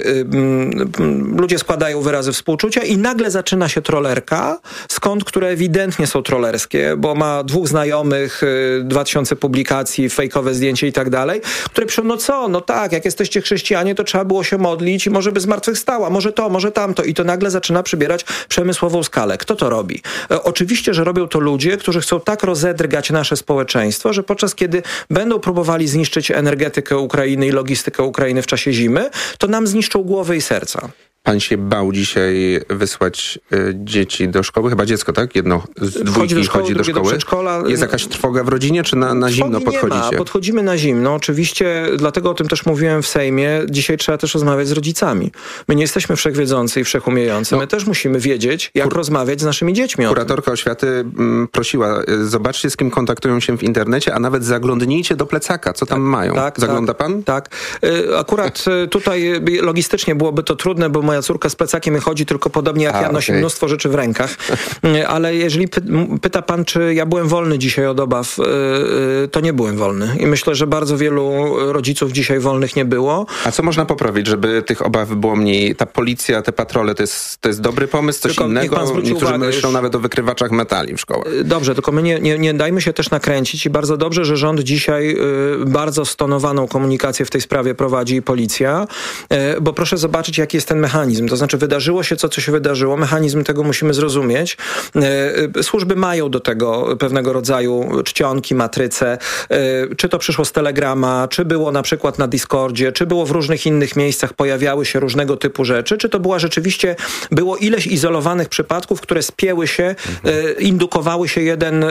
y, y, ludzie składają wyrazy współczucia i nagle zaczyna się trollerka, skąd, które ewidentnie są trollerskie, bo ma dwóch znajomych, y, dwa tysiące publikacji, fejkowe zdjęcie i tak dalej, które piszą, no co, no tak, jak jesteście chrześcijanie, to trzeba było się modlić i może by zmartwychwstała, może to, może tamto i to nagle zaczyna przybierać przemysłową skalę. Kto to robi? E, oczywiście, że robi robią to ludzie, którzy chcą tak rozedrgać nasze społeczeństwo, że podczas kiedy będą próbowali zniszczyć energetykę Ukrainy i logistykę Ukrainy w czasie zimy, to nam zniszczą głowy i serca. Pan się bał dzisiaj wysłać y, dzieci do szkoły? Chyba dziecko, tak? Jedno z dwójki Wchodzi do szkoły, chodzi do szkoły. Do przedszkola. Jest jakaś trwoga w rodzinie, czy na, na zimno podchodzicie? Nie ma. Podchodzimy na zimno. Oczywiście, dlatego o tym też mówiłem w Sejmie. Dzisiaj trzeba też rozmawiać z rodzicami. My nie jesteśmy wszechwiedzący i wszechumiejący. No. My też musimy wiedzieć, jak Kur- rozmawiać z naszymi dziećmi. Kuratorka oświaty m, prosiła, zobaczcie, z kim kontaktują się w internecie, a nawet zaglądnijcie do plecaka, co tam tak, mają. Tak, Zagląda tak, pan? Tak. Akurat tutaj logistycznie byłoby to trudne, bo moja córka z plecakiem chodzi, tylko podobnie jak A, ja nosi okay. mnóstwo rzeczy w rękach. Ale jeżeli py- pyta pan, czy ja byłem wolny dzisiaj od obaw, yy, to nie byłem wolny. I myślę, że bardzo wielu rodziców dzisiaj wolnych nie było. A co można poprawić, żeby tych obaw było mniej? Ta policja, te patrole, to jest, to jest dobry pomysł? Coś tylko innego? Niektórzy uwagę, myślą już... nawet o wykrywaczach metali w szkołach. Dobrze, tylko my nie, nie, nie dajmy się też nakręcić i bardzo dobrze, że rząd dzisiaj yy, bardzo stonowaną komunikację w tej sprawie prowadzi policja, yy, bo proszę zobaczyć, jaki jest ten mechanizm. To znaczy wydarzyło się co, co się wydarzyło. Mechanizm tego musimy zrozumieć. Służby mają do tego pewnego rodzaju czcionki, matryce. Czy to przyszło z Telegrama, czy było na przykład na Discordzie, czy było w różnych innych miejscach, pojawiały się różnego typu rzeczy, czy to była rzeczywiście, było ileś izolowanych przypadków, które spięły się, mhm. indukowały się jeden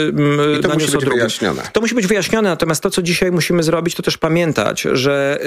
I to musi być drugi. wyjaśnione. To musi być wyjaśnione, natomiast to, co dzisiaj musimy zrobić, to też pamiętać, że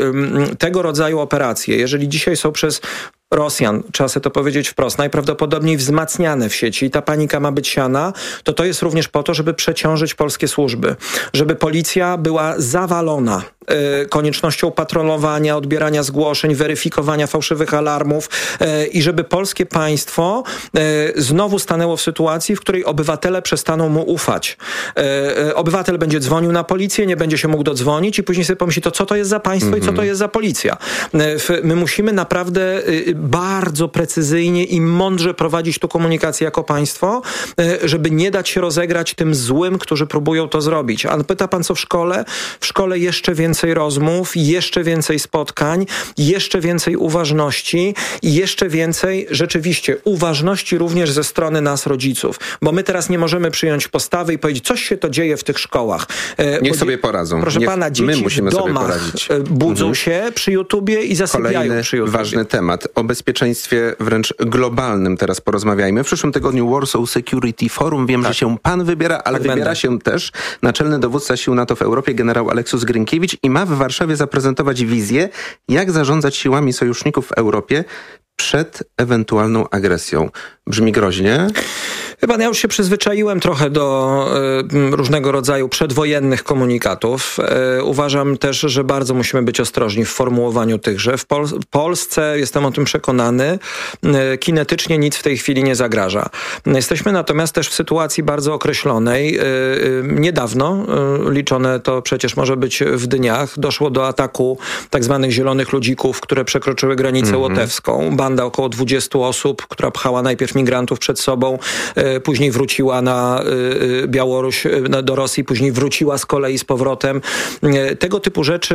tego rodzaju operacje, jeżeli dzisiaj są przez Rosjan, trzeba sobie to powiedzieć wprost, najprawdopodobniej wzmacniane w sieci i ta panika ma być siana, to to jest również po to, żeby przeciążyć polskie służby. Żeby policja była zawalona y, koniecznością patrolowania, odbierania zgłoszeń, weryfikowania fałszywych alarmów y, i żeby polskie państwo y, znowu stanęło w sytuacji, w której obywatele przestaną mu ufać. Y, y, obywatel będzie dzwonił na policję, nie będzie się mógł dodzwonić i później sobie pomyśli, to co to jest za państwo mm-hmm. i co to jest za policja. Y, y, my musimy naprawdę y, bardzo precyzyjnie i mądrze prowadzić tu komunikację jako państwo, żeby nie dać się rozegrać tym złym, którzy próbują to zrobić. A pyta pan, co w szkole? W szkole jeszcze więcej rozmów, jeszcze więcej spotkań, jeszcze więcej uważności i jeszcze więcej rzeczywiście uważności również ze strony nas, rodziców. Bo my teraz nie możemy przyjąć postawy i powiedzieć, coś się to dzieje w tych szkołach. Niech Bo, sobie poradzą. Proszę Niech pana, dzieci my musimy w domach sobie budzą mhm. się przy YouTubie i zasypiają Kolejny przy YouTubie. ważny temat. O bezpieczeństwie wręcz globalnym teraz porozmawiajmy. W przyszłym tygodniu Warsaw Security Forum. Wiem, tak. że się pan wybiera, ale tak wybiera będę. się też naczelny dowódca sił NATO w Europie, generał Aleksius Grynkiewicz i ma w Warszawie zaprezentować wizję, jak zarządzać siłami sojuszników w Europie przed ewentualną agresją. Brzmi groźnie? Chyba ja już się przyzwyczaiłem trochę do y, różnego rodzaju przedwojennych komunikatów. Y, uważam też, że bardzo musimy być ostrożni w formułowaniu tychże. W, Pol- w Polsce, jestem o tym przekonany, y, kinetycznie nic w tej chwili nie zagraża. Jesteśmy natomiast też w sytuacji bardzo określonej. Y, y, niedawno, y, liczone to przecież może być w dniach, doszło do ataku tak zwanych zielonych ludzików, które przekroczyły granicę mm-hmm. łotewską. Banda około dwudziestu osób, która pchała najpierw migrantów przed sobą, y, później wróciła na y, Białoruś, y, do Rosji, później wróciła z kolei z powrotem. Y, tego typu rzeczy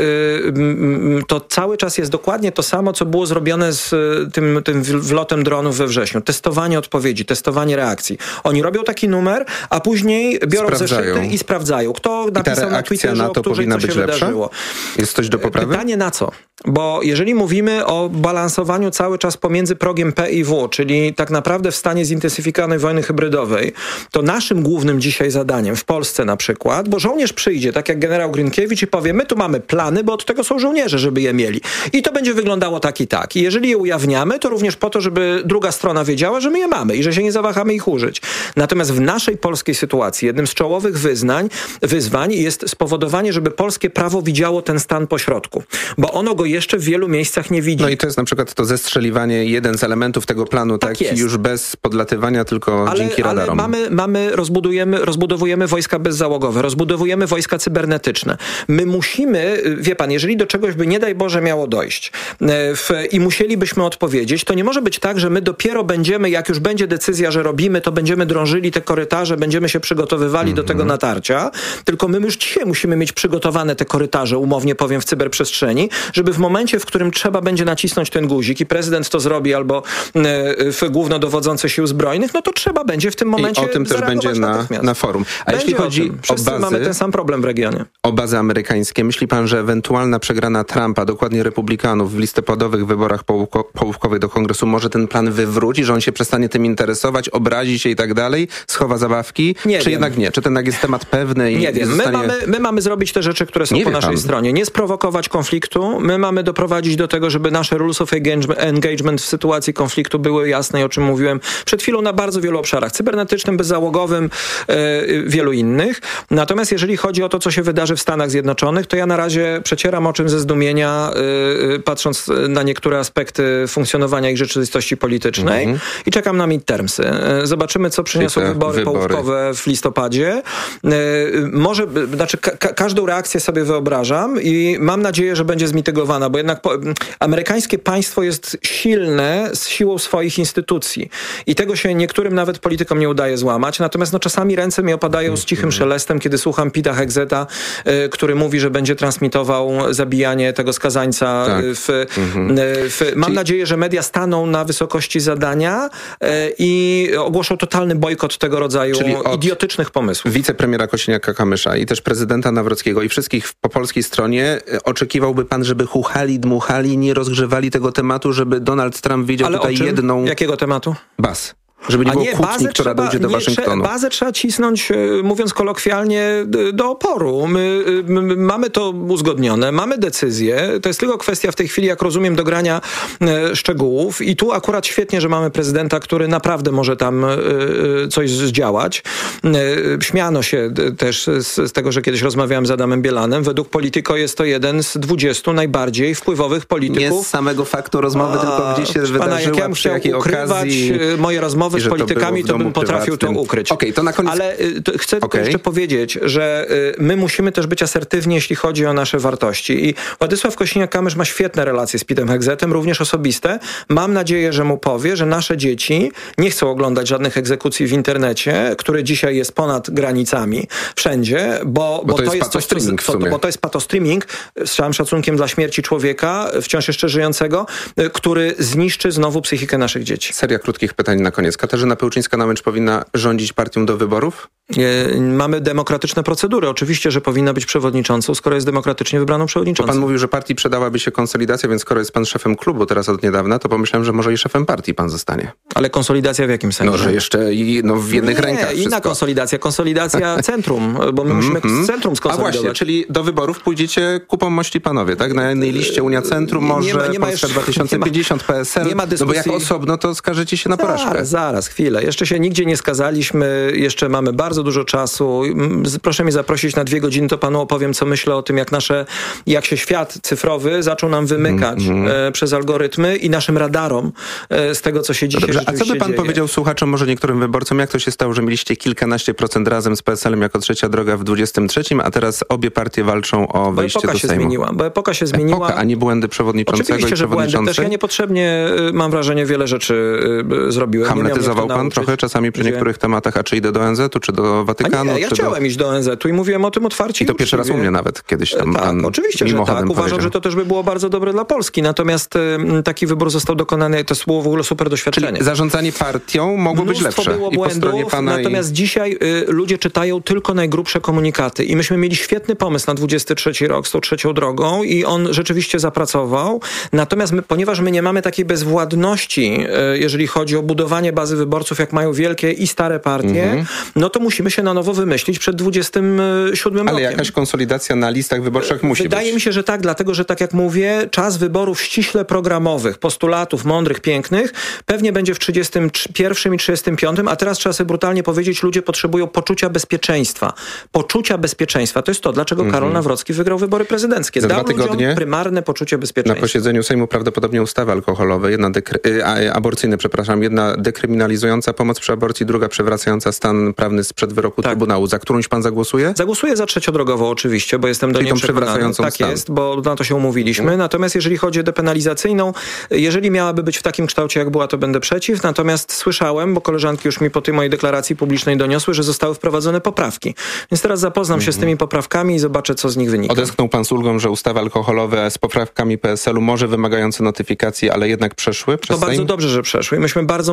y, y, to cały czas jest dokładnie to samo, co było zrobione z y, tym, tym wlotem dronów we wrześniu. Testowanie odpowiedzi, testowanie reakcji. Oni robią taki numer, a później biorą sprawdzają. zeszyty i sprawdzają. Kto napisał na Twitterze, o której co się lepsza? wydarzyło. Jest coś do poprawy? Pytanie na co? Bo jeżeli mówimy o balansowaniu cały czas pomiędzy progiem P i W, czyli tak naprawdę w stanie zintensyfikowanej wojny hybrydowej, to naszym głównym dzisiaj zadaniem w Polsce na przykład, bo żołnierz przyjdzie, tak jak generał Grynkiewicz i powie, my tu mamy plany, bo od tego są żołnierze, żeby je mieli. I to będzie wyglądało tak i tak. I jeżeli je ujawniamy, to również po to, żeby druga strona wiedziała, że my je mamy i że się nie zawahamy ich użyć. Natomiast w naszej polskiej sytuacji jednym z czołowych wyznań, wyzwań jest spowodowanie, żeby polskie prawo widziało ten stan pośrodku. Bo ono go jeszcze w wielu miejscach nie widzi. No i to jest na przykład to zestrzeliwanie, jeden z elementów tego planu, tak, tak już bez podlatywania, tylko ale, dzięki radarom. Ale mamy, mamy rozbudujemy, rozbudowujemy wojska bezzałogowe, rozbudowujemy wojska cybernetyczne. My musimy, wie pan, jeżeli do czegoś by nie daj Boże miało dojść w, i musielibyśmy odpowiedzieć, to nie może być tak, że my dopiero będziemy, jak już będzie decyzja, że robimy, to będziemy drążyli te korytarze, będziemy się przygotowywali mm-hmm. do tego natarcia, tylko my już dzisiaj musimy mieć przygotowane te korytarze, umownie powiem, w cyberprzestrzeni, żeby w momencie, w którym trzeba będzie nacisnąć ten guzik i prezydent to zrobi albo y, głównodowodzący sił zbrojnych, no to trzeba będzie w tym momencie I o tym też będzie na, na forum. A będzie jeśli chodzi o, Wszyscy o bazy, mamy ten sam problem w regionie. O bazy amerykańskie, myśli pan, że ewentualna przegrana Trumpa, dokładnie Republikanów w listopadowych wyborach połówko, połówkowych do Kongresu może ten plan wywróci, że on się przestanie tym interesować, obrazi się i tak dalej, schowa zabawki? Nie czy wiem. jednak nie? Czy ten jest temat pewny i Nie wiem. zostanie... My, mamy, my mamy zrobić te rzeczy, które są nie po wie naszej pan. stronie. Nie sprowokować konfliktu. My mamy doprowadzić do tego, żeby nasze rules of engagement w sytuacji konfliktu były jasne i o czym mówiłem przed chwilą na bardzo wielu obszarach. Cybernetycznym, bezzałogowym, e, wielu innych. Natomiast jeżeli chodzi o to, co się wydarzy w Stanach Zjednoczonych, to ja na razie przecieram oczem ze zdumienia, e, patrząc na niektóre aspekty funkcjonowania ich rzeczywistości politycznej mm-hmm. i czekam na midtermsy. E, zobaczymy, co przyniosą wybory, wybory połówkowe w listopadzie. E, może, znaczy ka- każdą reakcję sobie wyobrażam i mam nadzieję, że będzie zmitygowana, bo jednak po, amerykańskie państwo jest silne z siłą swoich instytucji i tego się niektórym nawet politykom nie udaje złamać, natomiast no, czasami ręce mi opadają z cichym szelestem, kiedy słucham Pita Hexeta, y, który mówi, że będzie transmitował zabijanie tego skazańca. Tak. W, mhm. y, w, mam Czyli... nadzieję, że media staną na wysokości zadania y, i ogłoszą totalny bojkot tego rodzaju idiotycznych pomysłów. Wicepremiera Kosiniaka-Kamysza i też prezydenta Nawrockiego i wszystkich po polskiej stronie oczekiwałby pan, żeby chuchali, dmuchali, nie rozgrzewali tego tematu, żeby Donald Trump widział Ale tutaj jedną... Jakiego tematu? Baz. Żeby nie A było nie, kłótni, która trzeba, dojdzie do nie, Waszyngtonu. Bazę trzeba cisnąć, mówiąc kolokwialnie, do oporu. My, my mamy to uzgodnione, mamy decyzję. To jest tylko kwestia w tej chwili, jak rozumiem, dogrania e, szczegółów. I tu akurat świetnie, że mamy prezydenta, który naprawdę może tam e, coś zdziałać. E, śmiano się też z, z tego, że kiedyś rozmawiałem z Adamem Bielanem. Według Polityko jest to jeden z dwudziestu najbardziej wpływowych polityków. Nie z samego faktu rozmowy, A, tylko gdzie się wydarzyła, pana, jak ja przy jakiej okazji. Moje rozmowy z politykami, to, to bym potrafił prywatnym. to ukryć. Okay, to na koniec... Ale y, to chcę okay. tylko jeszcze powiedzieć, że y, my musimy też być asertywni, jeśli chodzi o nasze wartości. I Władysław Kosiniak-Kamysz ma świetne relacje z Pitem Hexetem, również osobiste. Mam nadzieję, że mu powie, że nasze dzieci nie chcą oglądać żadnych egzekucji w internecie, który dzisiaj jest ponad granicami, wszędzie, bo, bo, bo to, to jest patostreaming w sumie. Bo to jest patostreaming, z całym szacunkiem dla śmierci człowieka, wciąż jeszcze żyjącego, y, który zniszczy znowu psychikę naszych dzieci. Seria krótkich pytań na koniec. Katarzyna Pełczyńska-Namycz powinna rządzić partią do wyborów? Mamy demokratyczne procedury. Oczywiście, że powinna być przewodniczącą, skoro jest demokratycznie wybraną przewodniczącą. Bo pan mówił, że partii przydałaby się konsolidacja, więc skoro jest pan szefem klubu teraz od niedawna, to pomyślałem, że może i szefem partii pan zostanie. Ale konsolidacja w jakim sensie? No, że jeszcze i, no, w jednych Nie, rękach wszystko. Inna konsolidacja. Konsolidacja centrum, bo my musimy mm-hmm. centrum skonsolidować. A właśnie, czyli do wyborów pójdziecie kupą mości panowie, tak? Na jednej liście Unia Centrum, może nie ma, nie ma Polska jeszcze, dwa tysiące pięćdziesiąt, P S L. Nie ma dyskusji. No bo jak osobno, to skażecie się na porażkę. Zaraz, zaraz, chwilę. Jeszcze się nigdzie nie skazaliśmy, jeszcze mamy bardzo dużo czasu. Proszę mnie zaprosić na dwie godziny, to panu opowiem, co myślę o tym, jak nasze, jak się świat cyfrowy zaczął nam wymykać mm-hmm. e, przez algorytmy i naszym radarom e, z tego, co się dzisiaj Dobrze, a co by pan dzieje. powiedział słuchaczom, może niektórym wyborcom, jak to się stało, że mieliście kilkanaście procent razem z P S L-em jako trzecia droga w dwudziestym trzecim, a teraz obie partie walczą o wejście bo epoka do się Sejmu? Zmieniła, bo epoka się zmieniła. Epoka, a nie błędy przewodniczącego Oczywiście, i że błędy. Też ja niepotrzebnie, mam wrażenie, wiele rzeczy y, zrobiłem. Hamletyzował pan trochę czasami przy niektórych tematach, a czy idę do O N Z u, czy do Watykanu? A nie, ja czy chciałem do... iść do O N Z u i mówiłem o tym otwarcie. I to pierwszy raz u mnie nawet kiedyś tam tak, pan oczywiście, że tak. Uważam, powiedział. że to też by było bardzo dobre dla Polski. Natomiast y, taki wybór został dokonany, to było w ogóle super doświadczenie. Czyli zarządzanie partią mogło Mnóstwo być lepsze. było I błędów, po pana natomiast i... dzisiaj y, ludzie czytają tylko najgrubsze komunikaty i myśmy mieli świetny pomysł na dwudziesty trzeci rok z tą trzecią drogą i on rzeczywiście zapracował. Natomiast my, ponieważ my nie mamy takiej bezwładności, y, jeżeli chodzi o budowanie bazy wyborców, jak mają wielkie i stare partie, mm-hmm. no to musimy się na nowo wymyślić przed dwudziestym siódmym Ale rokiem. jakaś konsolidacja na listach wyborczych musi Wydaje być. mi się, że tak, dlatego, że tak jak mówię, czas wyborów ściśle programowych, postulatów mądrych, pięknych, pewnie będzie w trzydziestym pierwszym i trzydziestym piątym, a teraz trzeba sobie brutalnie powiedzieć, ludzie potrzebują poczucia bezpieczeństwa. Poczucia bezpieczeństwa. To jest to, dlaczego mm-hmm. Karol Nawrocki wygrał wybory prezydenckie. Za Dał dwa tygodnie ludziom prymarne poczucie bezpieczeństwa. Na posiedzeniu Sejmu prawdopodobnie ustawy alkoholowe, jedna dekry- a, aborcyjne, przepraszam, jedna dekryminalizująca pomoc przy aborcji, druga przywracająca stan prawny sprzed wyroku tak. Trybunału. Za którąś pan zagłosuje? Zagłosuję za trzeciodrogową oczywiście, bo jestem do Czyli niej przekonany. Tak stan. jest, bo na to się umówiliśmy. Hmm. Natomiast jeżeli chodzi o depenalizacyjną, jeżeli miałaby być w takim kształcie, jak była, to będę przeciw. Natomiast słyszałem, bo koleżanki już mi po tej mojej deklaracji publicznej doniosły, że zostały wprowadzone poprawki. Więc teraz zapoznam hmm. się z tymi poprawkami i zobaczę, co z nich wynika. Odesknął pan z ulgą, że ustawy alkoholowe z poprawkami P S L u może wymagające notyfikacji, ale jednak przeszły przez To Sejm? bardzo dobrze, że przeszły. I myśmy bardzo mocno o to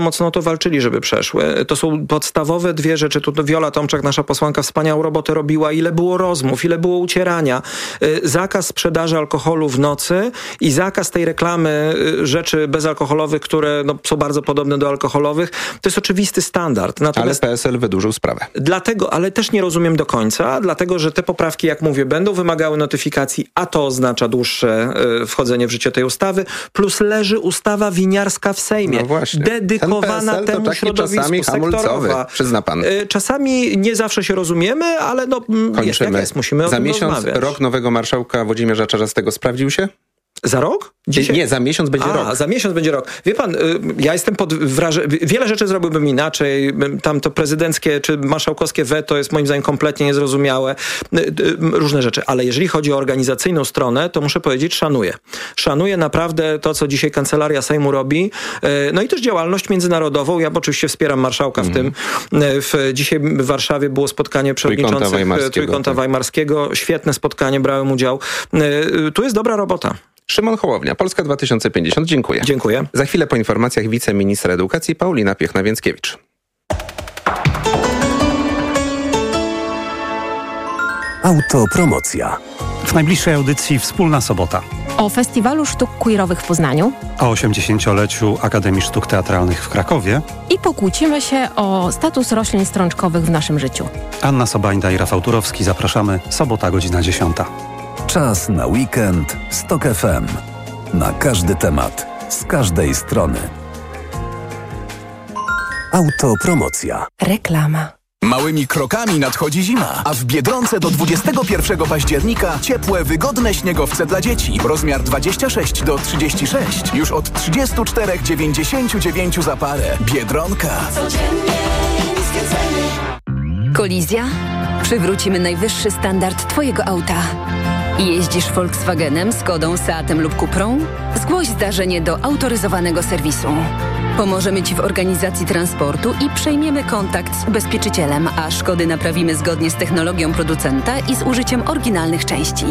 walczyli, żeby przeszły. To są podstawowe dwie rzeczy. Tu Wiola Tomczak, nasza posłanka, wspaniałą robotę robiła. Ile było rozmów, ile było ucierania. Zakaz sprzedaży alkoholu w nocy i zakaz tej reklamy rzeczy bezalkoholowych, które no, są bardzo podobne do alkoholowych. To jest oczywisty standard. Natomiast ale P S L wydłużył sprawę. Dlatego, ale też nie rozumiem do końca, dlatego, że te poprawki, jak mówię, będą wymagały notyfikacji, a to oznacza dłuższe y, wchodzenie w życie tej ustawy, plus leży ustawa winiarska w Sejmie, no właśnie. dedykowana Ten temu to taki środowisku czasami sektorowa. Przyzna pan. Y, czasami nie zawsze się rozumiemy, ale no jest jak jest, musimy o Za tym miesiąc rozmawiać. rok nowego marszałka Włodzimierza Czarzastego sprawdził się? Za rok? Dzisiaj? Nie, za miesiąc będzie A, rok. za miesiąc będzie rok. Wie pan, ja jestem pod wrażeniem, wiele rzeczy zrobiłbym inaczej. Tam to prezydenckie czy marszałkowskie weto jest moim zdaniem kompletnie niezrozumiałe. Różne rzeczy. Ale jeżeli chodzi o organizacyjną stronę, to muszę powiedzieć, szanuję. Szanuję naprawdę to, co dzisiaj Kancelaria Sejmu robi. No i też działalność międzynarodową. Ja oczywiście wspieram marszałka mm. w tym. W, dzisiaj w Warszawie było spotkanie przewodniczących Trójkąta, Trójkąta Weimarskiego. Świetne spotkanie, brałem udział. Tu jest dobra robota. Szymon Hołownia, Polska dwa tysiące pięćdziesiąt. Dziękuję. Dziękuję. Za chwilę po informacjach wiceministra edukacji Paulina Piechna-Więckiewicz. Autopromocja. W najbliższej audycji Wspólna Sobota. O Festiwalu Sztuk Queerowych w Poznaniu. O osiemdziesięcioleciu Akademii Sztuk Teatralnych w Krakowie. I pokłócimy się o status roślin strączkowych w naszym życiu. Anna Sobańda i Rafał Turowski. Zapraszamy. Sobota, godzina dziesiąta. Czas na weekend z Tok F M. Na każdy temat, z każdej strony. Autopromocja. Reklama. Małymi krokami nadchodzi zima, a w Biedronce do dwudziestego pierwszego października ciepłe, wygodne śniegowce dla dzieci. Rozmiar dwadzieścia sześć do trzydziestu sześciu. Już od trzydziestu czterech dziewięćdziesięciu dziewięciu za parę. Biedronka. Codziennie niskie ceny. Kolizja? Przywrócimy najwyższy standard Twojego auta. Jeździsz Volkswagenem, Skodą, Seatem lub Cuprą? Zgłoś zdarzenie do autoryzowanego serwisu. Pomożemy Ci w organizacji transportu i przejmiemy kontakt z ubezpieczycielem, a szkody naprawimy zgodnie z technologią producenta i z użyciem oryginalnych części.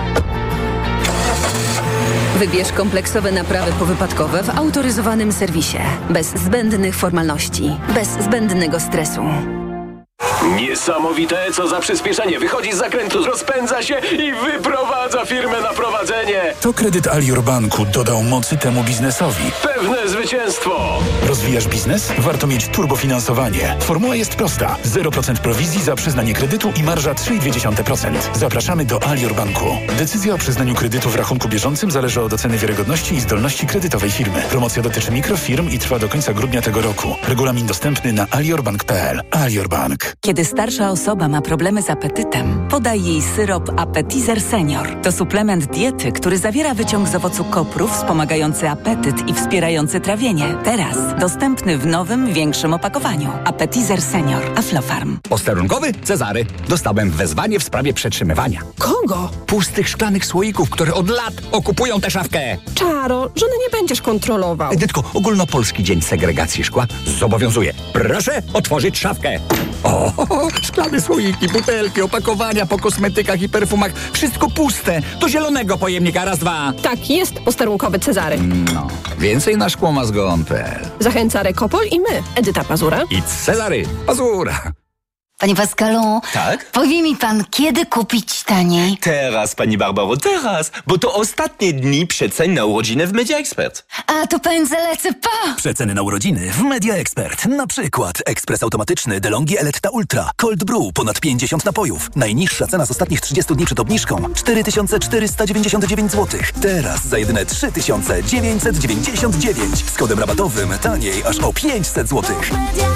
Wybierz kompleksowe naprawy powypadkowe w autoryzowanym serwisie. Bez zbędnych formalności, bez zbędnego stresu. Niesamowite, co za przyspieszenie. Wychodzi z zakrętu, rozpędza się i wyprowadza firmę na prowadzenie. To kredyt Alior Banku dodał mocy temu biznesowi. Pewne zwycięstwo. Rozwijasz biznes? Warto mieć turbofinansowanie. Formuła jest prosta. zero procent prowizji za przyznanie kredytu i marża trzy i dwie dziesiąte procent. Zapraszamy do Alior Banku. Decyzja o przyznaniu kredytu w rachunku bieżącym zależy od oceny wiarygodności i zdolności kredytowej firmy. Promocja dotyczy mikrofirm i trwa do końca grudnia tego roku. Regulamin dostępny na aliorbank kropka p l. Alior Bank. Kiedy starsza osoba ma problemy z apetytem, podaj jej syrop Appetizer Senior. To suplement diety, który zawiera wyciąg z owocu kopru wspomagający apetyt i wspierający trawienie. Teraz dostępny w nowym, większym opakowaniu. Appetizer Senior. Aflofarm. Posterunkowy Cezary. Dostałem wezwanie w sprawie przetrzymywania. Kogo? Pustych szklanych słoików, które od lat okupują tę szafkę. Czaro, żony nie będziesz kontrolował. Edytko, ogólnopolski dzień segregacji szkła zobowiązuje. Proszę otworzyć szafkę. O, szklane słoiki, butelki, opakowania po kosmetykach i perfumach. Wszystko puste. Do zielonego pojemnika. Raz, dwa. Tak jest, posterunkowy Cezary. No, więcej na szkłomazgon kropka p l. Zachęca Rekopol i my, Edyta Pazura i Cezary Pazura. Panie Pascalu, tak? Powie mi pan, kiedy kupić taniej? Teraz, pani Barbaro, teraz, bo to ostatnie dni przecen na urodziny w Media Expert. A to pędzę lecę, pa! Przeceny na urodziny w Media Expert. Na przykład ekspres automatyczny DeLonghi Eletta Ultra, Cold Brew, ponad pięćdziesiąt napojów. Najniższa cena z ostatnich trzydziestu dni przed obniżką cztery tysiące czterysta dziewięćdziesiąt dziewięć złotych. Teraz za jedyne trzy tysiące dziewięćset dziewięćdziesiąt dziewięć. Z kodem rabatowym taniej aż o pięćset złotych.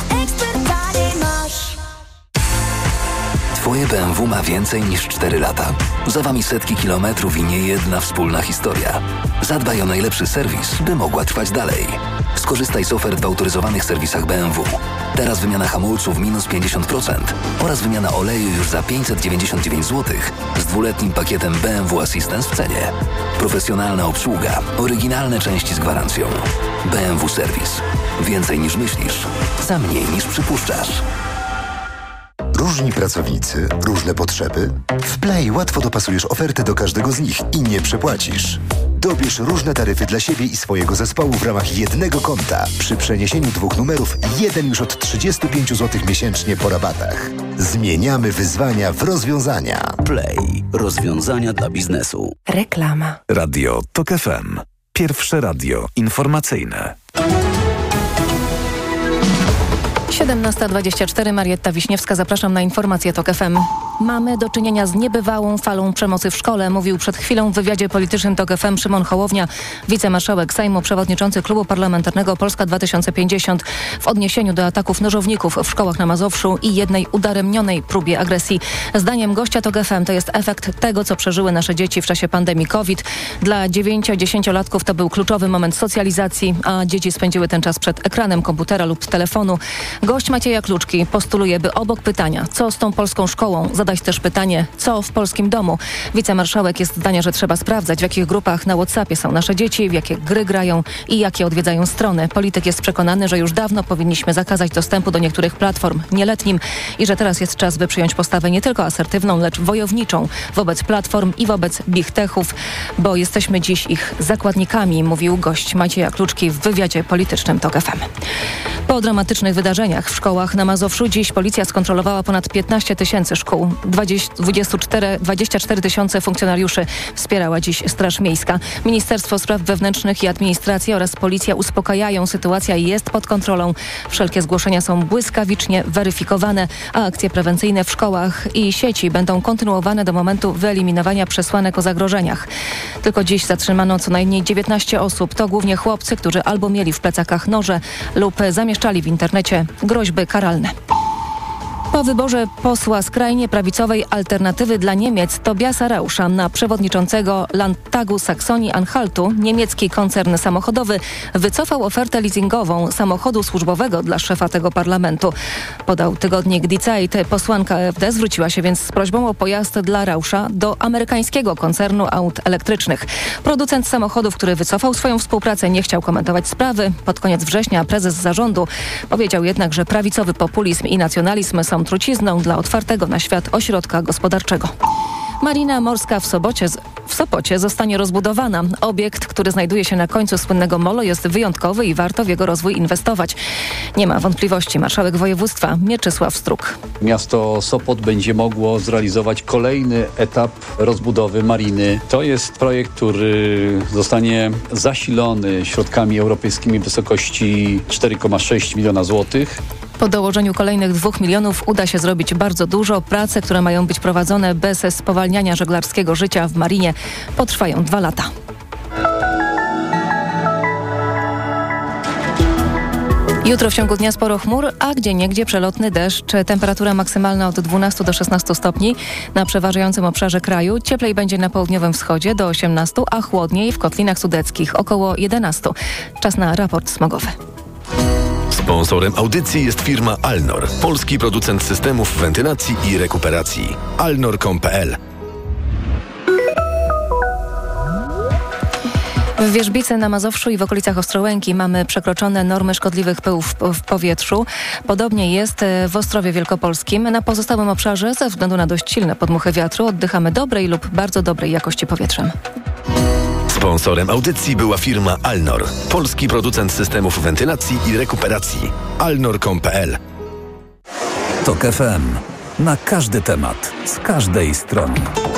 Twoje B M W ma więcej niż cztery lata. Za wami setki kilometrów i nie jedna wspólna historia. Zadbaj o najlepszy serwis, by mogła trwać dalej. Skorzystaj z ofert w autoryzowanych serwisach B M W. Teraz wymiana hamulców minus pięćdziesiąt procent oraz wymiana oleju już za pięćset dziewięćdziesiąt dziewięć złotych z dwuletnim pakietem B M W Assistance w cenie. Profesjonalna obsługa, oryginalne części z gwarancją. B M W Serwis. Więcej niż myślisz, za mniej niż przypuszczasz. Różni pracownicy, różne potrzeby? W Play łatwo dopasujesz ofertę do każdego z nich i nie przepłacisz. Dobierz różne taryfy dla siebie i swojego zespołu w ramach jednego konta. Przy przeniesieniu dwóch numerów jeden już od trzydzieści pięć złotych miesięcznie po rabatach. Zmieniamy wyzwania w rozwiązania. Play. Rozwiązania dla biznesu. Reklama. Radio TOK F M. Pierwsze radio informacyjne. siedemnasta dwadzieścia cztery, Marietta Wiśniewska, zapraszam na informację TOK F M. Mamy do czynienia z niebywałą falą przemocy w szkole, mówił przed chwilą w wywiadzie politycznym TOK F M Szymon Hołownia, wicemarszałek Sejmu, przewodniczący Klubu Parlamentarnego Polska dwa tysiące pięćdziesiąt w odniesieniu do ataków nożowników w szkołach na Mazowszu i jednej udaremnionej próbie agresji. Zdaniem gościa TOK F M to jest efekt tego, co przeżyły nasze dzieci w czasie pandemii COVID. Dla dziewięcio-dziesięciolatków to był kluczowy moment socjalizacji, a dzieci spędziły ten czas przed ekranem komputera lub telefonu. Gość Macieja Kluczki postuluje, by obok pytania, co z tą polską szkołą, zadać też pytanie, co w polskim domu. Wicemarszałek jest zdania, że trzeba sprawdzać, w jakich grupach na WhatsAppie są nasze dzieci, w jakie gry grają i jakie odwiedzają strony. Polityk jest przekonany, że już dawno powinniśmy zakazać dostępu do niektórych platform nieletnim i że teraz jest czas, by przyjąć postawę nie tylko asertywną, lecz wojowniczą wobec platform i wobec big techów, bo jesteśmy dziś ich zakładnikami, mówił gość Macieja Kluczki w wywiadzie politycznym TOK F M. Po dramatycznych wydarzeniach w szkołach na Mazowszu dziś policja skontrolowała ponad piętnaście tysięcy szkół. dwadzieścia cztery tysiące funkcjonariuszy wspierała dziś Straż Miejska. Ministerstwo Spraw Wewnętrznych i Administracji oraz policja uspokajają, sytuacja jest pod kontrolą. Wszelkie zgłoszenia są błyskawicznie weryfikowane, a akcje prewencyjne w szkołach i sieci będą kontynuowane do momentu wyeliminowania przesłanek o zagrożeniach. Tylko dziś zatrzymano co najmniej dziewiętnaście osób. To głównie chłopcy, którzy albo mieli w plecakach noże lub zamieszczali w internecie groźby karalne. Po wyborze posła skrajnie prawicowej Alternatywy dla Niemiec Tobiasa Rauscha na przewodniczącego Landtagu Saksonii-Anhaltu niemiecki koncern samochodowy wycofał ofertę leasingową samochodu służbowego dla szefa tego parlamentu. Podał tygodnik Die Zeit. Posłanka A F D zwróciła się więc z prośbą o pojazd dla Rauscha do amerykańskiego koncernu aut elektrycznych. Producent samochodów, który wycofał swoją współpracę, nie chciał komentować sprawy. Pod koniec września prezes zarządu powiedział jednak, że prawicowy populizm i nacjonalizm są trucizną dla otwartego na świat ośrodka gospodarczego. Marina morska w Sopocie, w Sopocie zostanie rozbudowana. Obiekt, który znajduje się na końcu słynnego molo, jest wyjątkowy i warto w jego rozwój inwestować. Nie ma wątpliwości marszałek województwa Mieczysław Struk. Miasto Sopot będzie mogło zrealizować kolejny etap rozbudowy mariny. To jest projekt, który zostanie zasilony środkami europejskimi w wysokości cztery przecinek sześć miliona złotych. Po dołożeniu kolejnych dwóch milionów uda się zrobić bardzo dużo. Prace, które mają być prowadzone bez spowalniania żeglarskiego życia w marinie, potrwają dwa lata. Jutro w ciągu dnia sporo chmur, a gdzieniegdzie przelotny deszcz. Temperatura maksymalna od dwunastu do szesnastu stopni na przeważającym obszarze kraju. Cieplej będzie na południowym wschodzie do osiemnastu, a chłodniej w kotlinach sudeckich około jedenastu. Czas na raport smogowy. Sponsorem audycji jest firma Alnor, polski producent systemów wentylacji i rekuperacji. alnor kropka com kropka p l. W Wierzbicy, na Mazowszu i w okolicach Ostrołęki mamy przekroczone normy szkodliwych pyłów w powietrzu. Podobnie jest w Ostrowie Wielkopolskim. Na pozostałym obszarze, ze względu na dość silne podmuchy wiatru, oddychamy dobrej lub bardzo dobrej jakości powietrzem. Sponsorem audycji była firma Alnor, polski producent systemów wentylacji i rekuperacji. alnor kropka com kropka p l. TOK F M. Na każdy temat, z każdej strony.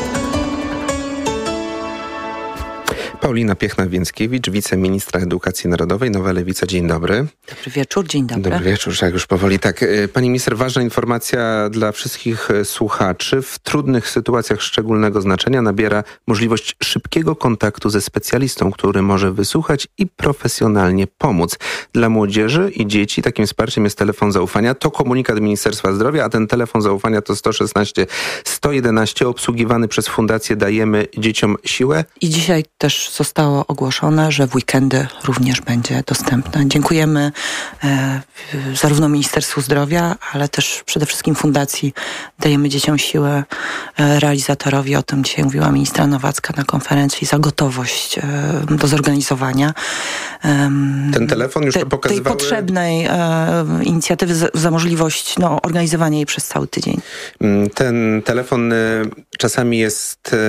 Paulina Piechna-Więckiewicz, wiceministra edukacji narodowej, Nowa Lewica. Dzień dobry. Dobry wieczór, dzień dobry. Dobry wieczór, tak już powoli. Tak, pani minister, ważna informacja dla wszystkich słuchaczy. W trudnych sytuacjach szczególnego znaczenia nabiera możliwość szybkiego kontaktu ze specjalistą, który może wysłuchać i profesjonalnie pomóc. Dla młodzieży i dzieci takim wsparciem jest telefon zaufania. To komunikat Ministerstwa Zdrowia, a ten telefon zaufania to sto szesnaście sto jedenaście, obsługiwany przez Fundację Dajemy Dzieciom Siłę. I dzisiaj też zostało ogłoszone, że w weekendy również będzie dostępne. Dziękujemy e, zarówno Ministerstwu Zdrowia, ale też przede wszystkim Fundacji Dajemy Dzieciom Siłę, e, realizatorowi, o tym dzisiaj mówiła ministra Nowacka na konferencji, za gotowość e, do zorganizowania e, ten telefon już te, to pokazywały... tej potrzebnej e, inicjatywy za, za możliwość no, organizowania jej przez cały tydzień. Ten telefon e, czasami jest... E,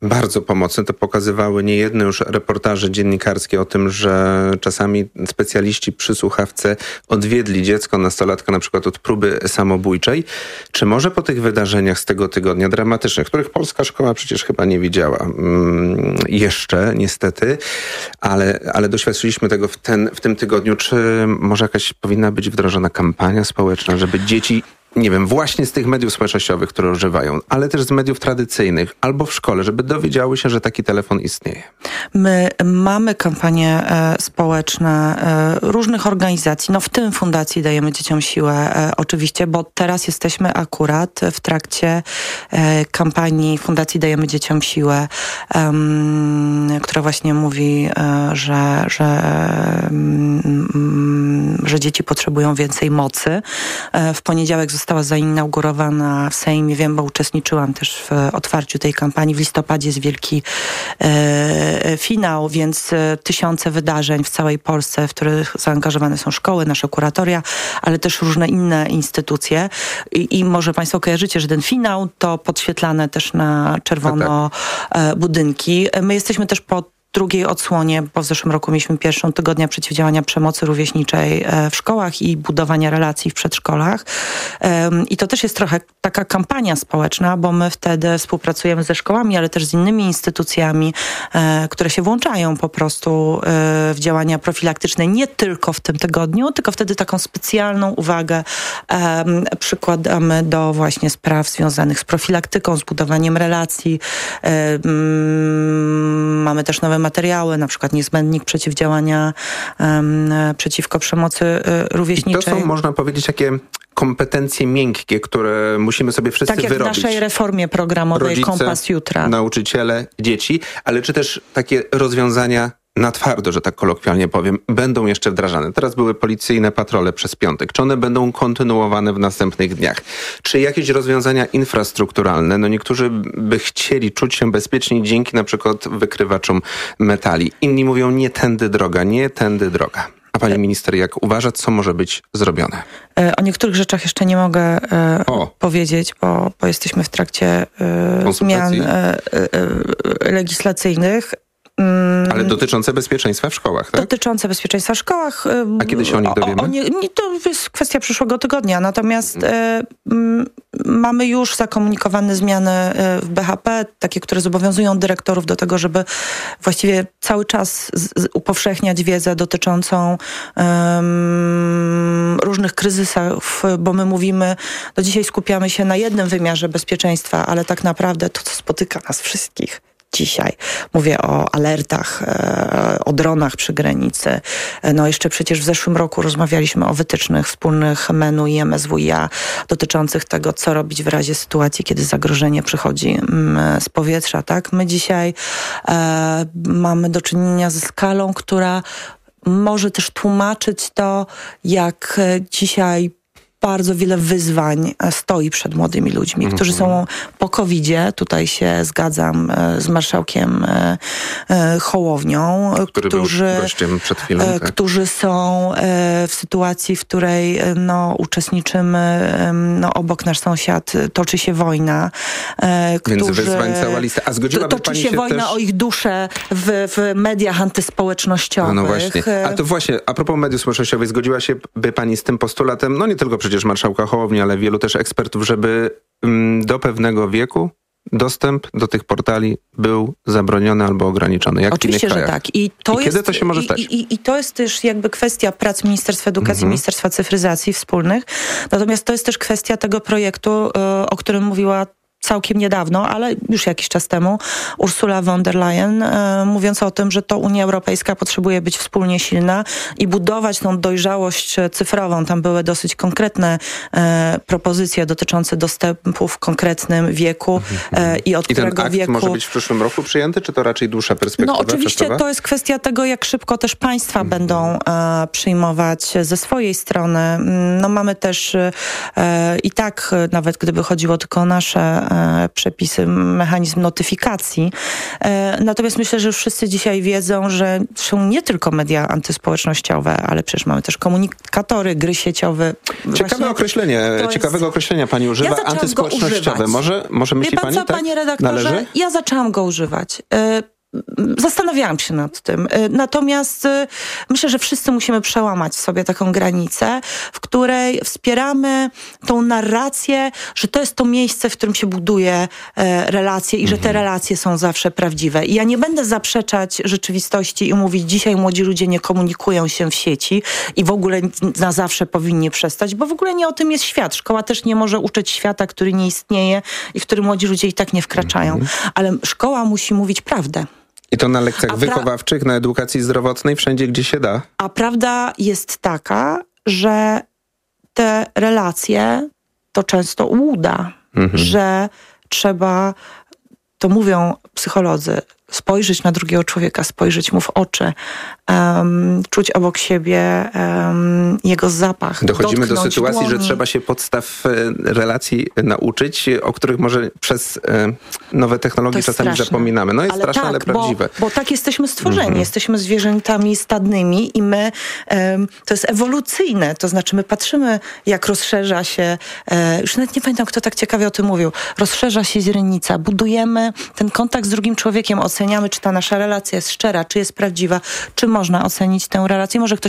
bardzo pomocne. To pokazywały niejedne już reportaże dziennikarskie o tym, że czasami specjaliści przy słuchawce odwiedli dziecko, nastolatka na przykład od próby samobójczej. Czy może po tych wydarzeniach z tego tygodnia dramatycznych, których polska szkoła przecież chyba nie widziała mm, jeszcze niestety, ale, ale doświadczyliśmy tego w, ten, w tym tygodniu. Czy może jakaś powinna być wdrożona kampania społeczna, żeby dzieci, nie wiem, właśnie z tych mediów społecznościowych, które używają, ale też z mediów tradycyjnych, albo w szkole, żeby dowiedziały się, że taki telefon istnieje? My mamy kampanie e, społeczne e, różnych organizacji, no w tym Fundacji Dajemy Dzieciom Siłę e, oczywiście, bo teraz jesteśmy akurat w trakcie e, kampanii Fundacji Dajemy Dzieciom Siłę, e, która właśnie mówi, e, że, że, e, że dzieci potrzebują więcej mocy. E, w poniedziałek została zainaugurowana w Sejmie, wiem, bo uczestniczyłam też w otwarciu tej kampanii. W listopadzie jest wielki e, finał, więc e, tysiące wydarzeń w całej Polsce, w których zaangażowane są szkoły, nasze kuratoria, ale też różne inne instytucje. I, i może Państwo kojarzycie, że ten finał to podświetlane też na czerwono e, budynki. My jesteśmy też po drugiej odsłonie, bo w zeszłym roku mieliśmy pierwszą tygodnia przeciwdziałania przemocy rówieśniczej w szkołach i budowania relacji w przedszkolach. I to też jest trochę taka kampania społeczna, bo my wtedy współpracujemy ze szkołami, ale też z innymi instytucjami, które się włączają po prostu w działania profilaktyczne nie tylko w tym tygodniu, tylko wtedy taką specjalną uwagę przykładamy do właśnie spraw związanych z profilaktyką, z budowaniem relacji. Mamy też nowe materiały, na przykład niezbędnik przeciwdziałania um, przeciwko przemocy y, rówieśniczej. I to są, można powiedzieć, takie kompetencje miękkie, które musimy sobie wszyscy wyrobić. Tak jak wyrobić. w naszej reformie programowej Rodzice, Kompas Jutra. Nauczyciele, dzieci, ale czy też takie rozwiązania na twardo, że tak kolokwialnie powiem, będą jeszcze wdrażane. Teraz były policyjne patrole przez piątek. Czy one będą kontynuowane w następnych dniach? Czy jakieś rozwiązania infrastrukturalne? No niektórzy by chcieli czuć się bezpieczniej dzięki na przykład wykrywaczom metali. Inni mówią, nie tędy droga, nie tędy droga. A pani minister, jak uważa, co może być zrobione? O niektórych rzeczach jeszcze nie mogę e, powiedzieć, bo, bo jesteśmy w trakcie e, zmian e, e, legislacyjnych. Ale dotyczące bezpieczeństwa w szkołach, tak? Dotyczące bezpieczeństwa w szkołach. A kiedy się o nich dowiemy? O, o nie, nie, to jest kwestia przyszłego tygodnia. Natomiast hmm. y, y, mamy już zakomunikowane zmiany w B H P, takie, które zobowiązują dyrektorów do tego, żeby właściwie cały czas z, z upowszechniać wiedzę dotyczącą y, różnych kryzysów, bo my mówimy, do dzisiaj skupiamy się na jednym wymiarze bezpieczeństwa, ale tak naprawdę to, co spotyka nas wszystkich dzisiaj. Mówię o alertach, o dronach przy granicy. No jeszcze przecież w zeszłym roku rozmawialiśmy o wytycznych wspólnych M E N-u i M S W iA dotyczących tego, co robić w razie sytuacji, kiedy zagrożenie przychodzi z powietrza. Tak? My dzisiaj e, mamy do czynienia ze skalą, która może też tłumaczyć to, jak dzisiaj bardzo wiele wyzwań stoi przed młodymi ludźmi, mm-hmm. którzy są po kowidzie. Tutaj się zgadzam z marszałkiem Hołownią, Który którzy, był gościem przed chwilą, tak? którzy są w sytuacji, w której no, uczestniczymy, no, obok nasz sąsiad toczy się wojna. Więc którzy, wyzwań cała lista. A zgodziłaby toczy pani się, się wojna też... o ich duszę w, w mediach antyspołecznościowych. A no właśnie. A to właśnie, a propos mediów społecznościowych, zgodziła się by pani z tym postulatem, no nie tylko przecież marszałka Hołowni, ale wielu też ekspertów, żeby mm, do pewnego wieku dostęp do tych portali był zabroniony albo ograniczony, jak Oczywiście, w innych krajach. że tak. I, to I jest, kiedy to się może i, stać? I, i, I to jest też jakby kwestia prac Ministerstwa Edukacji, mhm. Ministerstwa Cyfryzacji wspólnych. Natomiast to jest też kwestia tego projektu, o którym mówiła całkiem niedawno, ale już jakiś czas temu, Ursula von der Leyen, e, mówiąc o tym, że to Unia Europejska potrzebuje być wspólnie silna i budować tą dojrzałość cyfrową. Tam były dosyć konkretne e, propozycje dotyczące dostępu w konkretnym wieku e, i od I ten którego akt wieku... może być w przyszłym roku przyjęty, czy to raczej dłuższa perspektywa? No oczywiście czasowa? To jest kwestia tego, jak szybko też państwa mhm. będą e, przyjmować ze swojej strony. No mamy też e, i tak, nawet gdyby chodziło tylko o nasze e, przepisy, mechanizm notyfikacji. E, natomiast myślę, że już wszyscy dzisiaj wiedzą, że są nie tylko media antyspołecznościowe, ale przecież mamy też komunikatory, gry sieciowe. Ciekawe Właśnie określenie, ciekawego jest... określenia pani używa, ja antyspołecznościowe. Może, może myśli Wie pan pani, co, tak? panie redaktorze? Należy? Ja zaczęłam go używać. E, Zastanawiałam się nad tym. Natomiast myślę, że wszyscy musimy przełamać sobie taką granicę, w której wspieramy tą narrację, że to jest to miejsce, w którym się buduje relacje i że te relacje są zawsze prawdziwe. I ja nie będę zaprzeczać rzeczywistości i mówić, dzisiaj młodzi ludzie nie komunikują się w sieci i w ogóle na zawsze powinni przestać, bo w ogóle nie o tym jest świat. Szkoła też nie może uczyć świata, który nie istnieje i w który młodzi ludzie i tak nie wkraczają. Ale szkoła musi mówić prawdę. I to na lekcjach pra- wychowawczych, na edukacji zdrowotnej, wszędzie, gdzie się da. A prawda jest taka, że te relacje to często ułuda, mhm. że trzeba, to mówią psycholodzy, spojrzeć na drugiego człowieka, spojrzeć mu w oczy, um, czuć obok siebie um, jego zapach. Dochodzimy do sytuacji, dłoni. że trzeba się podstaw relacji nauczyć, o których może przez e, nowe technologie czasami straszne. zapominamy. No jest ale straszne, tak, ale prawdziwe. Bo, bo tak jesteśmy stworzeni. Mhm. Jesteśmy zwierzętami stadnymi i my, um, to jest ewolucyjne. To znaczy my patrzymy, jak rozszerza się, e, już nawet nie pamiętam, kto tak ciekawie o tym mówił, rozszerza się źrenica, budujemy ten kontakt z drugim człowiekiem, oceniamy, czy ta nasza relacja jest szczera, czy jest prawdziwa, czy można ocenić tę relację. Może ktoś